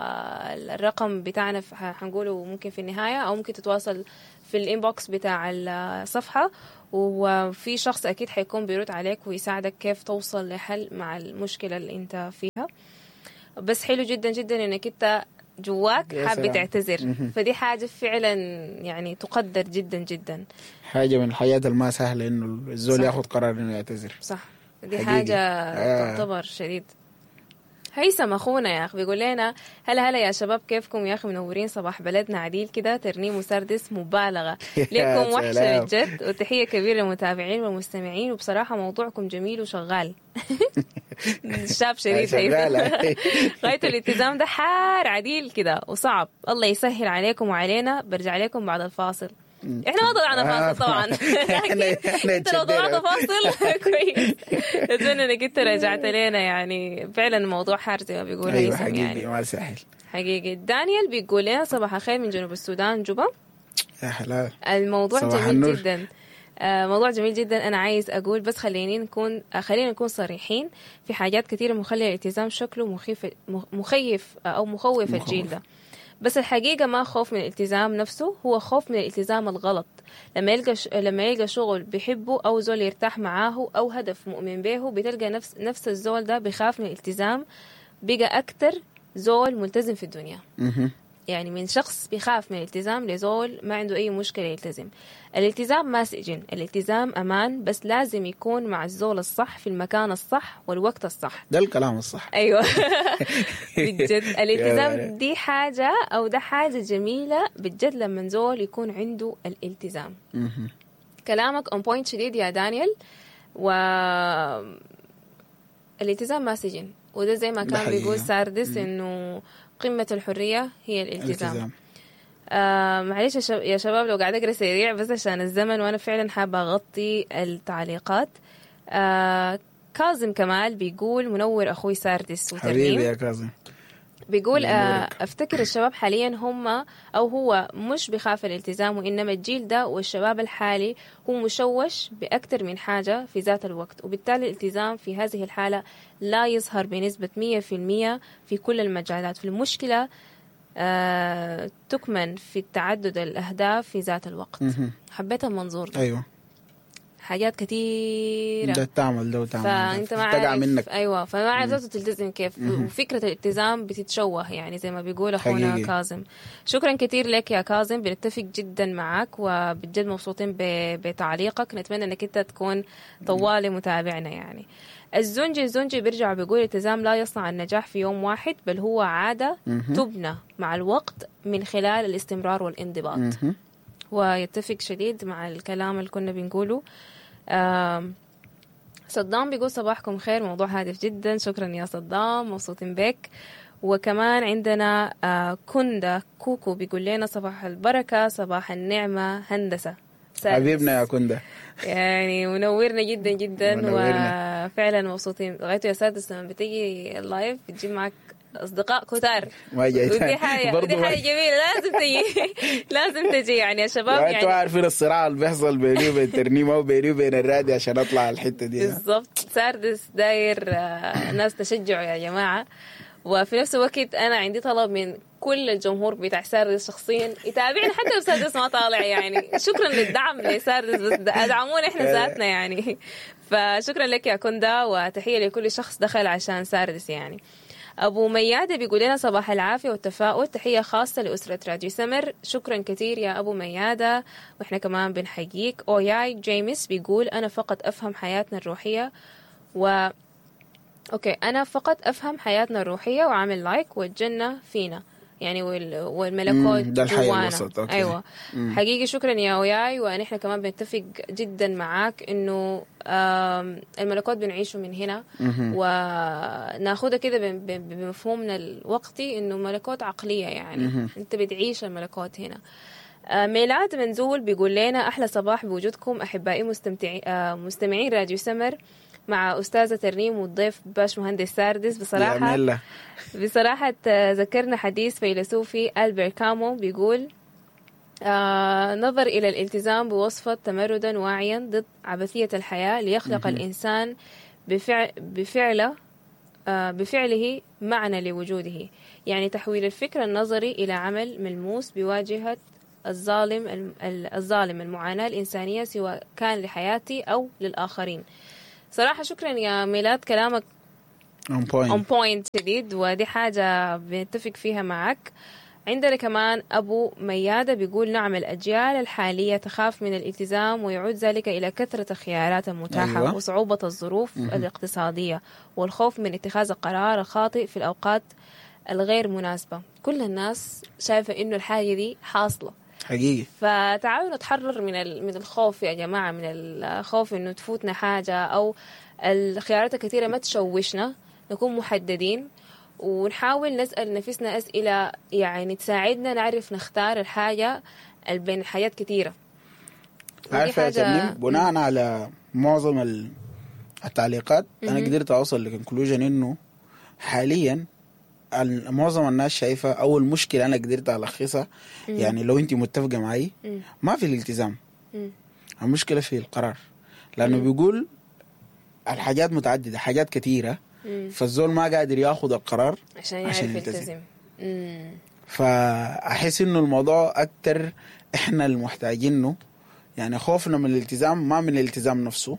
الرقم بتاعنا حنقوله ممكن في النهاية، أو ممكن تتواصل في الانبوكس بتاع الصفحة، وفي شخص أكيد حيكون بيرد عليك ويساعدك كيف توصل لحل مع المشكلة اللي انت فيها. بس حلو جدا جدا انك انت جواك حابب تعتذر، فدي حاجة فعلا يعني تقدر جدا جدا. حاجة من الحياة ما سهلة انه الزول ياخد قرار انه يعتذر. صح، دي حاجة تعتبر شديد. هيثم أخونا يا أخي بيقول لنا هلا يا شباب، كيفكم يا أخي؟ منورين صباح بلدنا عديل كده، ترنيم وسردس مبالغة لكم وحشة بجد، وتحية كبيرة للمتابعين والمستمعين، وبصراحة موضوعكم جميل وشغال. الشاب شديد هيثم. غاية الالتزام ده حار عديل كده وصعب، الله يسهل عليكم وعلينا. برجع لكم بعد الفاصل. احنا ما طلعنا فاصل طبعا، لكن انت لو طلعت فاصل كويس. اتمنى انك انت رجعت لنا، يعني فعلا الموضوع حار زي ما بيقول ايوه هيثم. يعني ما سهل حقيقي. دانيال بيقول لنا صباح الخير من جنوب السودان جوبا. يا حلال، الموضوع جميل جدا، موضوع جميل جدا. انا عايز اقول بس خلينا نكون صريحين في حاجات كثيره مخليه الالتزام شكله مخيف او مخوف الجيل ده. بس الحقيقة ما خوف من الالتزام نفسه، هو خوف من الالتزام الغلط. لما يلقى شغل بيحبه أو زول يرتاح معاه أو هدف مؤمن به، بتلقى نفس الزول ده بيخاف من الالتزام، بقى أكتر زول ملتزم في الدنيا. يعني من شخص بيخاف من الالتزام لزول ما عنده أي مشكلة يلتزم. الالتزام ما سجن، الالتزام أمان، بس لازم يكون مع الزول الصح في المكان الصح والوقت الصح. ده الكلام الصح. أيوة. بجد الالتزام دي حاجة أو ده حاجة جميلة بجد لما زول يكون عنده الالتزام. كلامك on point شديد يا دانيال. الالتزام ما سجن، وده زي ما كان بيقول ساردس إنه قمة الحرية هي الالتزام. معلش يا شباب لو قاعد أقرأ سريع بس عشان الزمن، وأنا فعلا حابة أغطي التعليقات. كاظم كمال بيقول منور أخوي ساردس وترنيم. حبيبي يا كاظم. بيقول أفتكر الشباب حاليا هم أو هو مش بخاف الالتزام، وإنما الجيل ده والشباب الحالي هو مشوش بأكثر من حاجة في ذات الوقت، وبالتالي الالتزام في هذه الحالة لا يظهر بنسبة 100% في كل المجالات. في المشكلة تكمن في تعدد الأهداف في ذات الوقت. حبيت المنظور ده. أيوة، حاجات كثيرة ده تعمل ده وتعمل فانت ما عارف منك. ايوه، فما عارف تلتزم كيف. وفكرة الالتزام بتتشوه يعني زي ما بيقول اخونا حقيقي. كاظم، شكرا كثير لك يا كاظم، بنتفق جدا معك وبجد مبسوطين بتعليقك. نتمنى انك انت تكون طوالي متابعنا. يعني الزنجي بيرجع بيقول الالتزام لا يصنع النجاح في يوم واحد، بل هو عادة تبنى مع الوقت من خلال الاستمرار والانضباط. ويتفق شديد مع الكلام اللي كنا بنقوله. صدام بيقول صباحكم خير، موضوع هادف جدا. شكرا يا صدام، مبسوطين بك. وكمان عندنا كندا كوكو بيقول لنا صباح البركة، صباح النعمة هندسة. حبيبنا يا كندا، يعني منورنا جدا جدا. وفعلا مبسوطين غايته يا سادس لما بتيجي اللايف بتجيب معك أصدقاء كتار، ودي حاجة جميلة. لازم تجي يعني يا شباب. يعني انتوا عارفين الصراع اللي بيحصل بيني وبين ترنيمة وبيني وبين الراديو عشان أطلع الحتة دي. بالضبط، ساردس داير ناس تشجعوا يا جماعة. وفي نفس الوقت أنا عندي طلب من كل الجمهور بتاع ساردس شخصيا يتابعنا، حتى لو ساردس ما طالع. يعني شكرا للدعم لساردس، بس ادعمونا احنا ذاتنا يعني. فشكرا لك يا كندا، وتحية لكل شخص دخل عشان ساردس. يعني أبو ميادة بيقول لنا صباح العافية والتفاؤل، تحية خاصة لأسرة راديو سمر. شكرا كثير يا أبو ميادة، وإحنا كمان بنحييك. أوياي جيمس بيقول أنا فقط أفهم حياتنا الروحية أوكي، أنا فقط أفهم حياتنا الروحية وعامل لايك، والجنة فينا يعني والملكوت جوانا. أيوة حقيقي شكرا يا أوياي. وإحنا كمان بنتفق جدا معاك إنه الملكوت بنعيشه من هنا، وناخدها كده بمفهومنا الوقتي إنه ملكوت عقلية. يعني أنت بتعيش الملكوت هنا. ميلاد منزول بيقول لنا أحلى صباح بوجودكم أحبائي مستمعين راديو سمر، مع أستاذة ترنيم والضيف باش مهندس ساردس. بصراحة ذكرنا حديث فيلسوفي ألبرت كامو بيقول نظر إلى الالتزام بوصفة تمردا واعيا ضد عبثية الحياة ليخلق الإنسان بفعله معنى لوجوده، يعني تحويل الفكر النظري إلى عمل ملموس بواجهة الظالم المعاناة الإنسانية سواء كان لحياتي أو للآخرين. صراحة شكرا يا ميلاد، كلامك on point شديد، ودي حاجة بنتفق فيها معك. عندنا كمان أبو ميادة بيقول نعم الأجيال الحالية تخاف من الالتزام ويعود ذلك إلى كثرة الخيارات المتاحة. أيوة. وصعوبة الظروف الاقتصادية والخوف من اتخاذ القرار الخاطئ في الأوقات الغير مناسبة. كل الناس شايفة إنه الحاجة دي حاصلة حقيقي، فتعالوا نتحرر من الخوف يا جماعة، من الخوف إنه تفوتنا حاجة أو الخيارات الكثيرة ما تشوشنا، نكون محددين ونحاول نسأل نفسنا أسئلة يعني تساعدنا نعرف نختار الحاجة بين حاجات كثيرة. عارفة يا تميم، بناء على معظم التعليقات أنا قدرت أوصل لكونكلوجن إنه حاليا معظم الناس شايفة أو المشكلة أنا قدرت ألخصها يعني لو أنت متفقة معي ما في الالتزام، المشكلة في القرار، لأنه بيقول الحاجات متعددة، حاجات كثيرة، فالزول ما قادر ياخذ القرار عشان يلتزم. فأحس إنه الموضوع أكتر إحنا المحتاجينه، يعني خوفنا من الالتزام ما من الالتزام نفسه،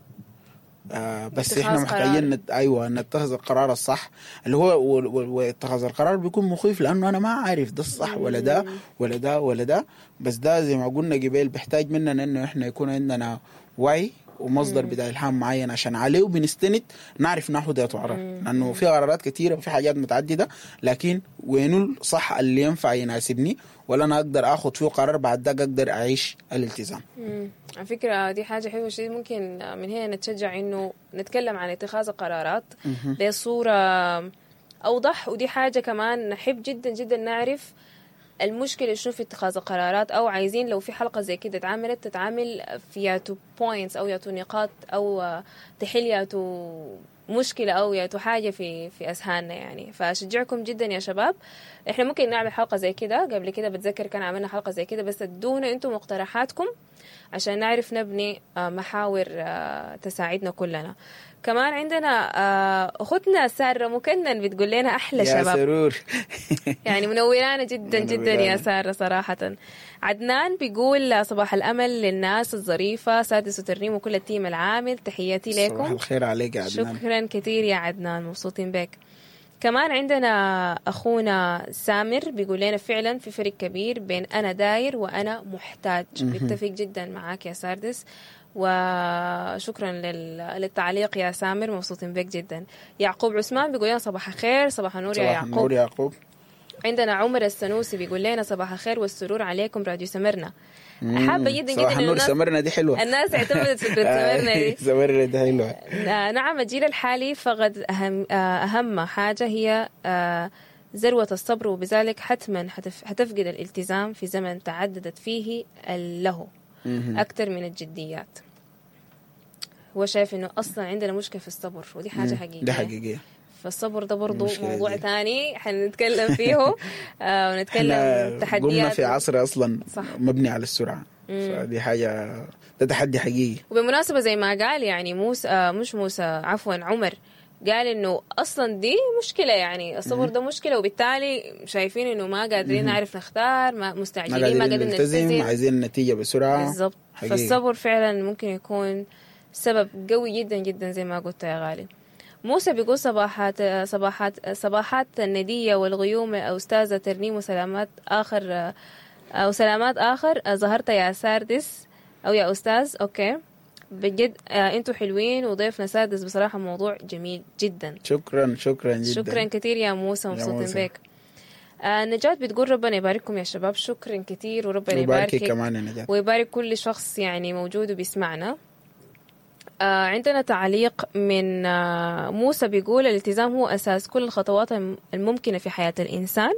بس إحنا محتاجين أيوة نتخذ القرار الصح اللي هو، واتخاذ القرار بيكون مخيف لأنه أنا ما عارف ده الصح ولا ده ولا ده ولا ده، بس ده زي ما قلنا قبل بيحتاج مننا إنه إحنا يكون عندنا وعي ومصدر بتاع إلهام معين عشان عليه وبنستند نعرف ناخد ذاته قرار، لأنه في قرارات كثيرة وفي حاجات متعددة، لكن وينو الصح اللي ينفع يناسبني ولا أنا أقدر أخد فيه قرار بعد ده أقدر أعيش الالتزام. على فكرة دي حاجة حلوة شديد، ممكن من هنا نتشجع إنه نتكلم عن اتخاذ القرارات بصورة أوضح، ودي حاجة كمان نحب جدا جدا نعرف المشكلة شنو في اتخاذ القرارات، أو عايزين لو في حلقة زي كده تتعامل في ياتو بوينتس أو ياتو نقاط أو تحل ياتو مشكلة أو ياتو حاجة في أذهاننا يعني. فأشجعكم جدا يا شباب، إحنا ممكن نعمل حلقة زي كده، قبل كده بتذكر كان عملنا حلقة زي كده، بس ادونا أنتم مقترحاتكم عشان نعرف نبني محاور تساعدنا كلنا. كمان عندنا أختنا سارة مكنن بتقول لنا أحلى شباب يا سرور يعني منورانا جدا جدا يا سارة صراحة. عدنان بيقول صباح الأمل للناس الظريفة، سادس وترنيم وكل التيم العامل، تحياتي لكم. صباح الخير عليك يا عدنان. شكرا كثير يا عدنان، مبسوطين بك. كمان عندنا أخونا سامر بيقول لنا فعلا في فرق كبير بين أنا داير وأنا محتاج. بيتفق جدا معاك يا ساردس، وشكرا للتعليق يا سامر، مبسوطين بك جدا. يعقوب عثمان بيقول لنا صباح الخير. صباح النور يا يعقوب. النور يعقوب. عندنا عمر السنوسي بيقول لنا صباح الخير والسرور عليكم راديو سمرنا. حابة جدا صباح النور. سمرنا دي حلوة، الناس اعتمدت في سمرنا دي. سمرنا دي حلوة. نعم الجيل الحالي فقد أهم حاجة هي ذروة الصبر، وبذلك حتما حتفقد الالتزام في زمن تعددت فيه له أكثر من الجديات. هو شايف إنه أصلا عندنا مشكلة في الصبر، ودي حاجة حقيقية. دي حقيقية. فالصبر ده برضو موضوع تاني حنتكلم فيه ونتكلم تحديات. قلنا في عصر أصلا صح. مبني على السرعة، فدي حاجة، ده تحدي حقيقي. وبمناسبة زي ما قال يعني عمر قال إنه أصلا دي مشكلة، يعني الصبر ده مشكلة، وبالتالي شايفين إنه ما قادرين نعرف نختار، ما مستعجلين، ما قادرين نلتزم، عايزين النتيجة بسرعة. بالضبط. فالصبر فعلا ممكن يكون سبب قوي جدا جدا زي ما قلت يا غالي. موسى بيقول صباحات الندية والغيوم أستاذة ترنيم وسلامات آخر ظهرت يا ساردس أو يا أستاذ. أوكي بجد أنتوا حلوين، وضيفنا سادس بصراحة موضوع جميل جدا. شكرا جدا. شكرا كثير يا موسى، مبسوطين بك. نجاة بتقول ربنا يبارككم يا شباب. شكرا كثير، وربنا يباركك كمان يا نجاة، ويبارك كل شخص يعني موجود وبيسمعنا. عندنا تعليق من موسى بيقول الالتزام هو أساس كل الخطوات الممكنة في حياة الإنسان.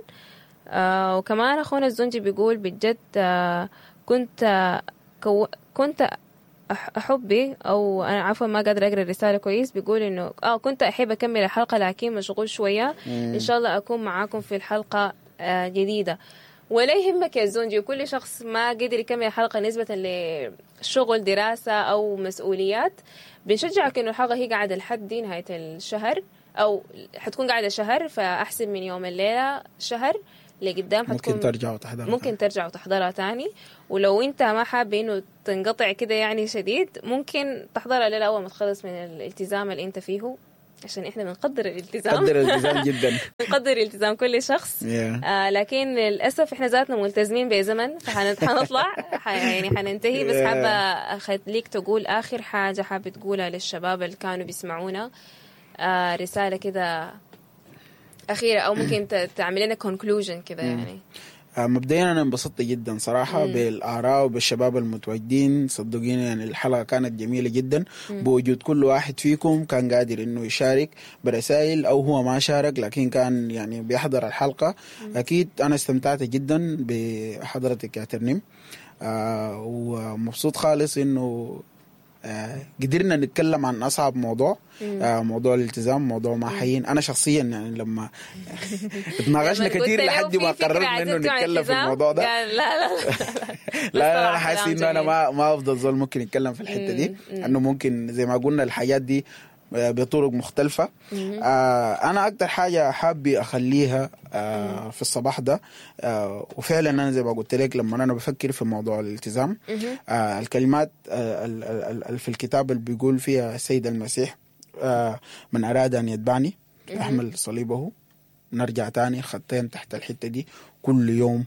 وكمان أخونا الزنجي بيقول بجد كنت حبي أو أنا عفوا ما قادرة أقرأ الرسالة كويس، بيقول إنه كنت أحب أكمل الحلقة لكن مشغول شوية. إن شاء الله أكون معاكم في الحلقة جديدة. ولا يهمك يا زونجي، وكل شخص ما قدر يكمل الحلقة نسبة لشغل دراسة أو مسؤوليات بنشجعك إنه الحلقة هي قاعدة لحد نهاية الشهر، أو حتكون قاعدة شهر، فأحسن من يوم الليلة شهر لقدام ممكن ترجع وتحضرها تاني. ولو انت ما حابب انه تنقطع كده يعني شديد، ممكن تحضرها ليلة اول ما تخلص من الالتزام اللي انت فيه، عشان احنا بنقدر الالتزام جدا نقدر الالتزام كل شخص. لكن للاسف احنا ذاتنا ملتزمين بزمن، فحنطلع يعني حننتهي. بس حابه اخليك تقول اخر حاجه حابه تقولها للشباب اللي كانوا بيسمعونا، رساله كده أخيرة، أو ممكن تعمل لنا conclusion كده يعني. مبدئيا أنا انبسطت جدا صراحة بالآراء وبالشباب المتواجدين، صدقيني يعني الحلقة كانت جميلة جدا بوجود كل واحد فيكم كان قادر إنه يشارك برسائل، أو هو ما شارك لكن كان يعني بيحضر الحلقة. أكيد أنا استمتعت جدا بحضرتك يا ترنيم، ومبسوط خالص إنه قدرنا نتكلم عن أصعب موضوع، موضوع الالتزام، موضوع ما حيين. أنا شخصيا يعني لما اتناقشنا كتير لحد ما قررنا إنه نتكلم في الموضوع ده، لا أنا حاسس إنه أنا ما أفضل زول ممكن يتكلم في الحتة دي، إنه ممكن زي ما قلنا الحاجات دي بطرق مختلفة. أنا أكتر حاجة حابي أخليها في الصباح ده، وفعلا أنا زي ما قلت لك لما أنا بفكر في موضوع الالتزام، الكلمات في الكتاب اللي بيقول فيها السيد المسيح من أراد أن يتبعني أحمل صليبه، نرجع تاني خطين تحت الحتة دي كل يوم.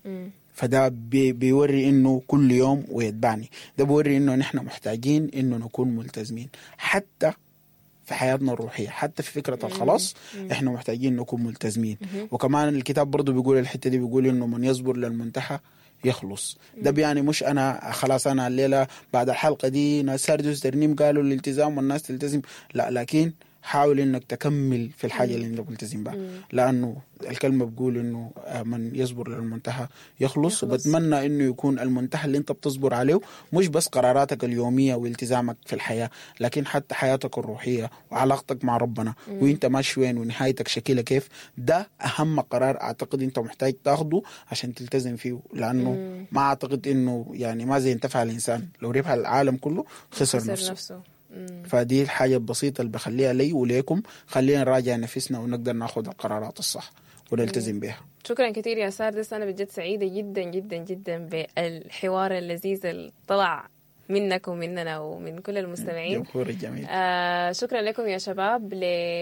فده بيوري إنه كل يوم ويتبعني، ده بيوري إنه نحن محتاجين إنه نكون ملتزمين حتى في حياتنا الروحية، حتى في فكرة الخلاص احنا محتاجين نكون ملتزمين. وكمان الكتاب برضو بيقول الحتة دي، بيقول انه من يصبر للمنتهى يخلص. ده بيعني مش انا خلاص انا الليلة بعد الحلقة دي ناس ساردوس ترنيم قالوا الالتزام والناس تلتزم، لا، لكن حاول انك تكمل في الحاجة اللي انت ملتزم بها، لانه الكلمة بقول انه من يصبر للمنتهى يخلص. وبتمنى انه يكون المنتهى اللي انت بتصبر عليه مش بس قراراتك اليومية والتزامك في الحياة، لكن حتى حياتك الروحية وعلاقتك مع ربنا، وانت ماشي وين ونهايتك شكلها كيف. ده اهم قرار اعتقد انت محتاج تاخده عشان تلتزم فيه، لانه ما اعتقد انه يعني ما زي انتفع الانسان لو ربح العالم كله خسر نفسه. فدي الحاجة البسيطة اللي بخليها لي وليكم، خلينا نراجع نفسنا ونقدر ناخد القرارات الصح ونلتزم بها. شكرا كثير يا ساردس، أنا بجد سعيدة جدا جدا جدا بالحوار اللذيذ اللي طلع منك ومننا ومن كل المستمعين. جميل. شكرا لكم يا شباب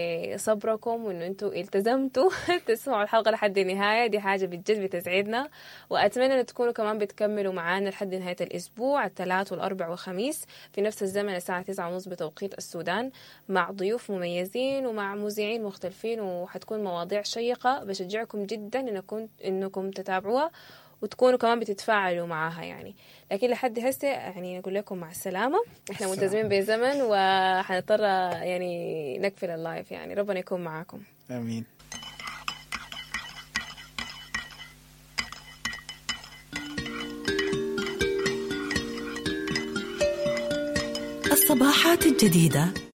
لصبركم وانه انتوا التزمتوا تسمعوا الحلقة لحد النهاية، دي حاجة بجد بتسعدنا. واتمنى ان تكونوا كمان بتكملوا معانا لحد نهاية الاسبوع، الثلاث والاربع والخميس في نفس الزمن الساعة 9:30 بتوقيت السودان، مع ضيوف مميزين ومع مذيعين مختلفين، وحتكون مواضيع شيقة. بشجعكم جدا انكم تتابعوها وتكونوا كمان بتتفاعلوا معاها يعني. لكن لحد هسه يعني نقول لكم مع السلامة، احنا ملتزمين بزمن وحنضطر يعني نقفل اللايف يعني. ربنا يكون معاكم. آمين. الصباحات الجديدة